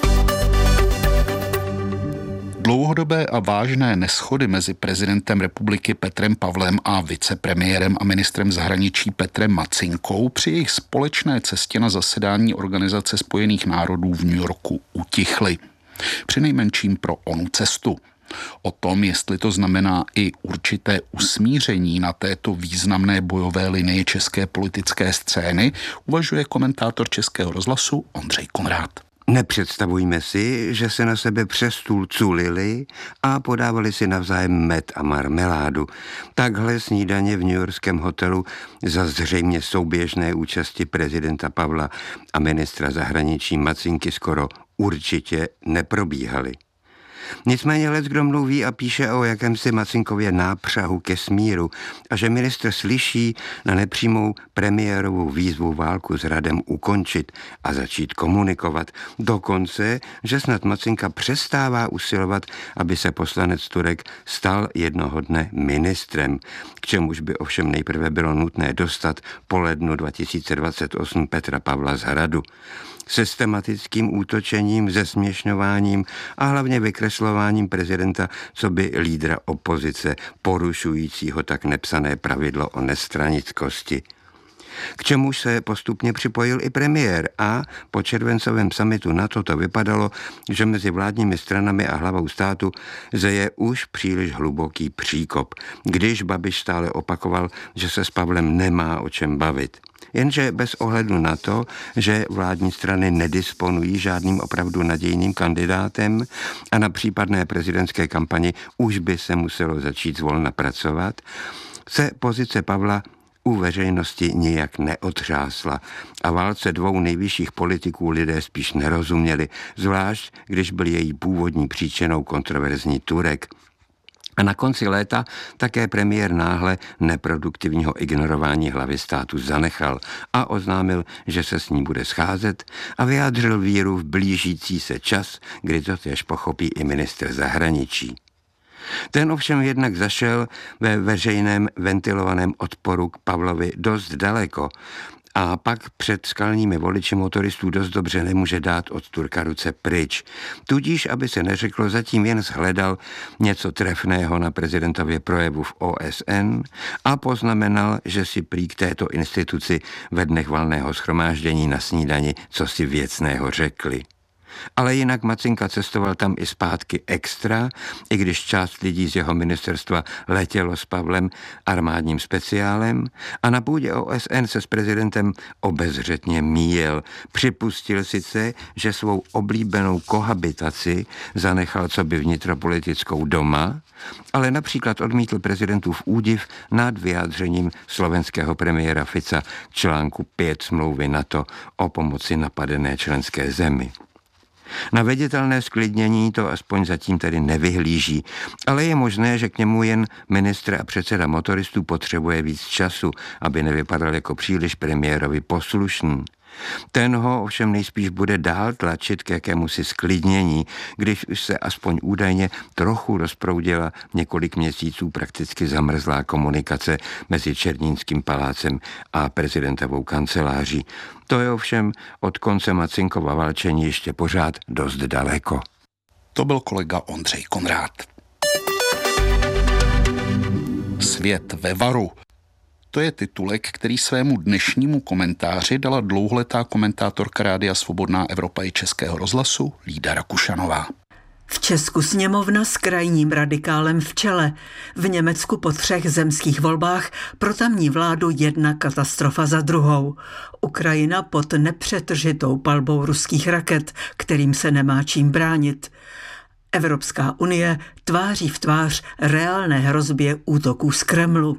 Dlouhodobé a vážné neshody mezi prezidentem republiky Petrem Pavlem a vicepremiérem a ministrem zahraničí Petrem Macinkou při jejich společné cestě na zasedání Organizace spojených národů v New Yorku utichly. Přinejmenším pro onu cestu. O tom, jestli to znamená i určité usmíření na této významné bojové linii české politické scény, uvažuje komentátor Českého rozhlasu Ondřej Konrád. Nepředstavujme si, že se na sebe přes stůl culili a podávali si navzájem med a marmeládu. Takhle snídaně v newyorském hotelu za zřejmě souběžné účasti prezidenta Pavla a ministra zahraničí Macinky skoro určitě neprobíhaly. Nicméně leckdo mluví a píše o jakémsi Macinkově nápřahu ke smíru a že ministr slyší na nepřímou premiérovou výzvu válku s Radem ukončit a začít komunikovat. Dokonce, že snad Macinka přestává usilovat, aby se poslanec Turek stal jednoho dne ministrem, k čemuž by ovšem nejprve bylo nutné dostat po lednu dva tisíce dvacet osm Petra Pavla z Hradu. Systematickým útočením, zesměšňováním a hlavně vykreslováním prezidenta coby lídra opozice, porušujícího tak nepsané pravidlo o nestranickosti. K čemuž se postupně připojil i premiér a po červencovém summitu NATO to vypadalo, že mezi vládními stranami a hlavou státu zeje už příliš hluboký příkop, když Babiš stále opakoval, že se s Pavlem nemá o čem bavit. Jenže bez ohledu na to, že vládní strany nedisponují žádným opravdu nadějným kandidátem a na případné prezidentské kampani už by se muselo začít zvolna pracovat, se pozice Pavla u veřejnosti nijak neotřásla a válce dvou nejvyšších politiků lidé spíš nerozuměli, zvlášť když byl její původní příčinou kontroverzní Turek. A na konci léta také premiér náhle neproduktivního ignorování hlavy státu zanechal a oznámil, že se s ní bude scházet a vyjádřil víru v blížící se čas, kdy to též pochopí i ministr zahraničí. Ten ovšem jednak zašel ve veřejném ventilovaném odporu k Pavlovi dost daleko a pak před skalními voliči motoristů dost dobře nemůže dát od Turka ruce pryč. Tudíž, aby se neřeklo, zatím jen shledal něco trefného na prezidentově projevu v O S N a poznamenal, že si prý k této instituci ve dnech valného shromáždění na snídani co si věcného řekli. Ale jinak Macinka cestoval tam i zpátky extra, i když část lidí z jeho ministerstva letělo s Pavlem armádním speciálem a na půdě O S N se s prezidentem obezřetně míjel. Připustil sice, že svou oblíbenou kohabitaci zanechal coby vnitropolitickou doma, ale například odmítl prezidentův údiv nad vyjádřením slovenského premiéra Fica k článku pět smlouvy NATO o pomoci napadené členské zemi. Na viditelné sklidnění to aspoň zatím tedy nevyhlíží, ale je možné, že k němu jen ministr a předseda motoristů potřebuje víc času, aby nevypadal jako příliš premiérovi poslušný. Ten ho ovšem nejspíš bude dál tlačit k jakémusi sklidnění, když už se aspoň údajně trochu rozproudila několik měsíců prakticky zamrzlá komunikace mezi Černínským palácem a prezidentovou kanceláří. To je ovšem od konce Macinkova válčení ještě pořád dost daleko. To byl kolega Ondřej Konrád. Svět ve varu. To je titulek, který svému dnešnímu komentáři dala dlouholetá komentátorka Rádia Svobodná Evropa i Českého rozhlasu Lída Rakušanová. V Česku sněmovna s krajním radikálem v čele. V Německu po třech zemských volbách pro tamní vládu jedna katastrofa za druhou. Ukrajina pod nepřetržitou palbou ruských raket, kterým se nemá čím bránit. Evropská unie tváří v tvář reálné hrozbě útoků z Kremlu.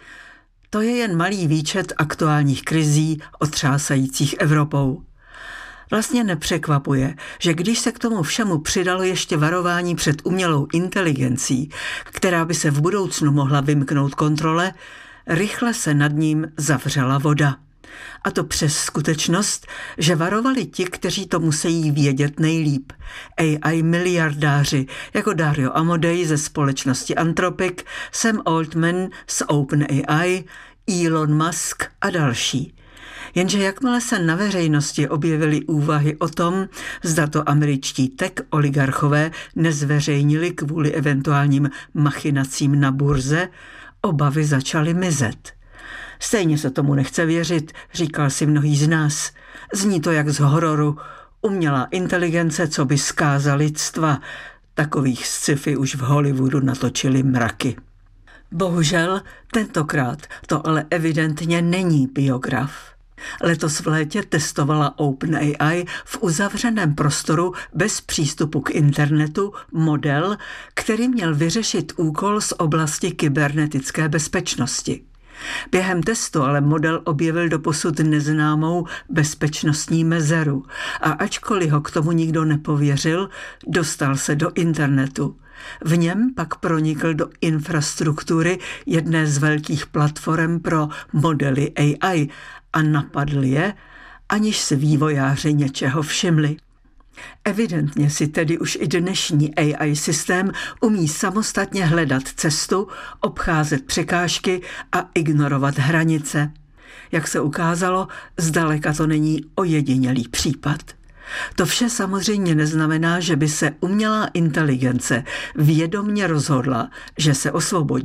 To je jen malý výčet aktuálních krizí otřásajících Evropou. Vlastně nepřekvapuje, že když se k tomu všemu přidalo ještě varování před umělou inteligencí, která by se v budoucnu mohla vymknout kontrole, rychle se nad ním zavřela voda. A to přes skutečnost, že varovali ti, kteří to musí vědět nejlíp. A I miliardáři, jako Dario Amodei ze společnosti Anthropic, Sam Altman z OpenAI, Elon Musk a další. Jenže jakmile se na veřejnosti objevily úvahy o tom, zda to američtí tech oligarchové nezveřejnili kvůli eventuálním machinacím na burze, obavy začaly mizet. Stejně se tomu nechce věřit, říkal si mnohý z nás. Zní to jak z hororu. Umělá inteligence, co by zkáza lidstva. Takových sci-fi už v Hollywoodu natočili mraky. Bohužel, tentokrát to ale evidentně není biograf. Letos v létě testovala OpenAI v uzavřeném prostoru bez přístupu k internetu model, který měl vyřešit úkol z oblasti kybernetické bezpečnosti. Během testu ale model objevil doposud neznámou bezpečnostní mezeru a ačkoliv ho k tomu nikdo nepověřil, dostal se do internetu. V něm pak pronikl do infrastruktury jedné z velkých platform pro modely A I a napadl je, aniž si vývojáři něčeho všimli. Evidentně si tedy už i dnešní A I systém umí samostatně hledat cestu, obcházet překážky a ignorovat hranice. Jak se ukázalo, zdaleka to není ojedinělý případ. To vše samozřejmě neznamená, že by se umělá inteligence vědomně rozhodla, že se osvobodí.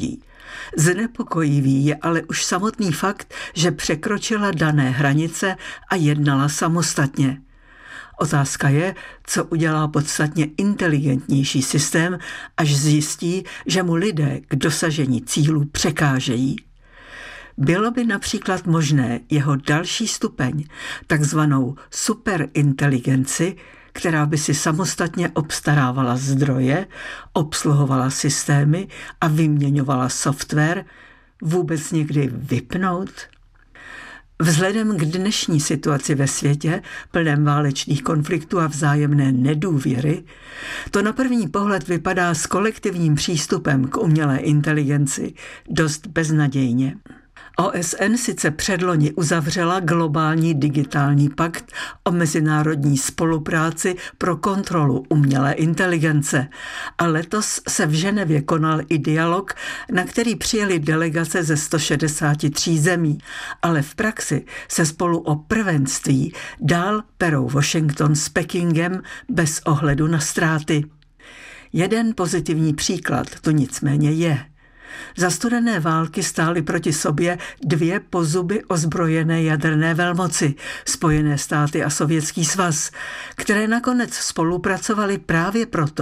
Znepokojivý je ale už samotný fakt, že překročila dané hranice a jednala samostatně. Otázka je, co udělá podstatně inteligentnější systém, až zjistí, že mu lidé k dosažení cílů překážejí. Bylo by například možné jeho další stupeň, takzvanou superinteligenci, která by si samostatně obstarávala zdroje, obsluhovala systémy a vyměňovala software, vůbec někdy vypnout? Vzhledem k dnešní situaci ve světě, plném válečných konfliktů a vzájemné nedůvěry, to na první pohled vypadá s kolektivním přístupem k umělé inteligenci dost beznadějně. O S N sice předloni uzavřela globální digitální pakt o mezinárodní spolupráci pro kontrolu umělé inteligence a letos se v Ženevě konal i dialog, na který přijeli delegace ze sto šedesáti tří zemí, ale v praxi se spolu o prvenství dál perou Washington s Pekingem bez ohledu na ztráty. Jeden pozitivní příklad to nicméně je. Za studené války stály proti sobě dvě pozuby ozbrojené jaderné velmoci, Spojené státy a Sovětský svaz, které nakonec spolupracovaly právě proto,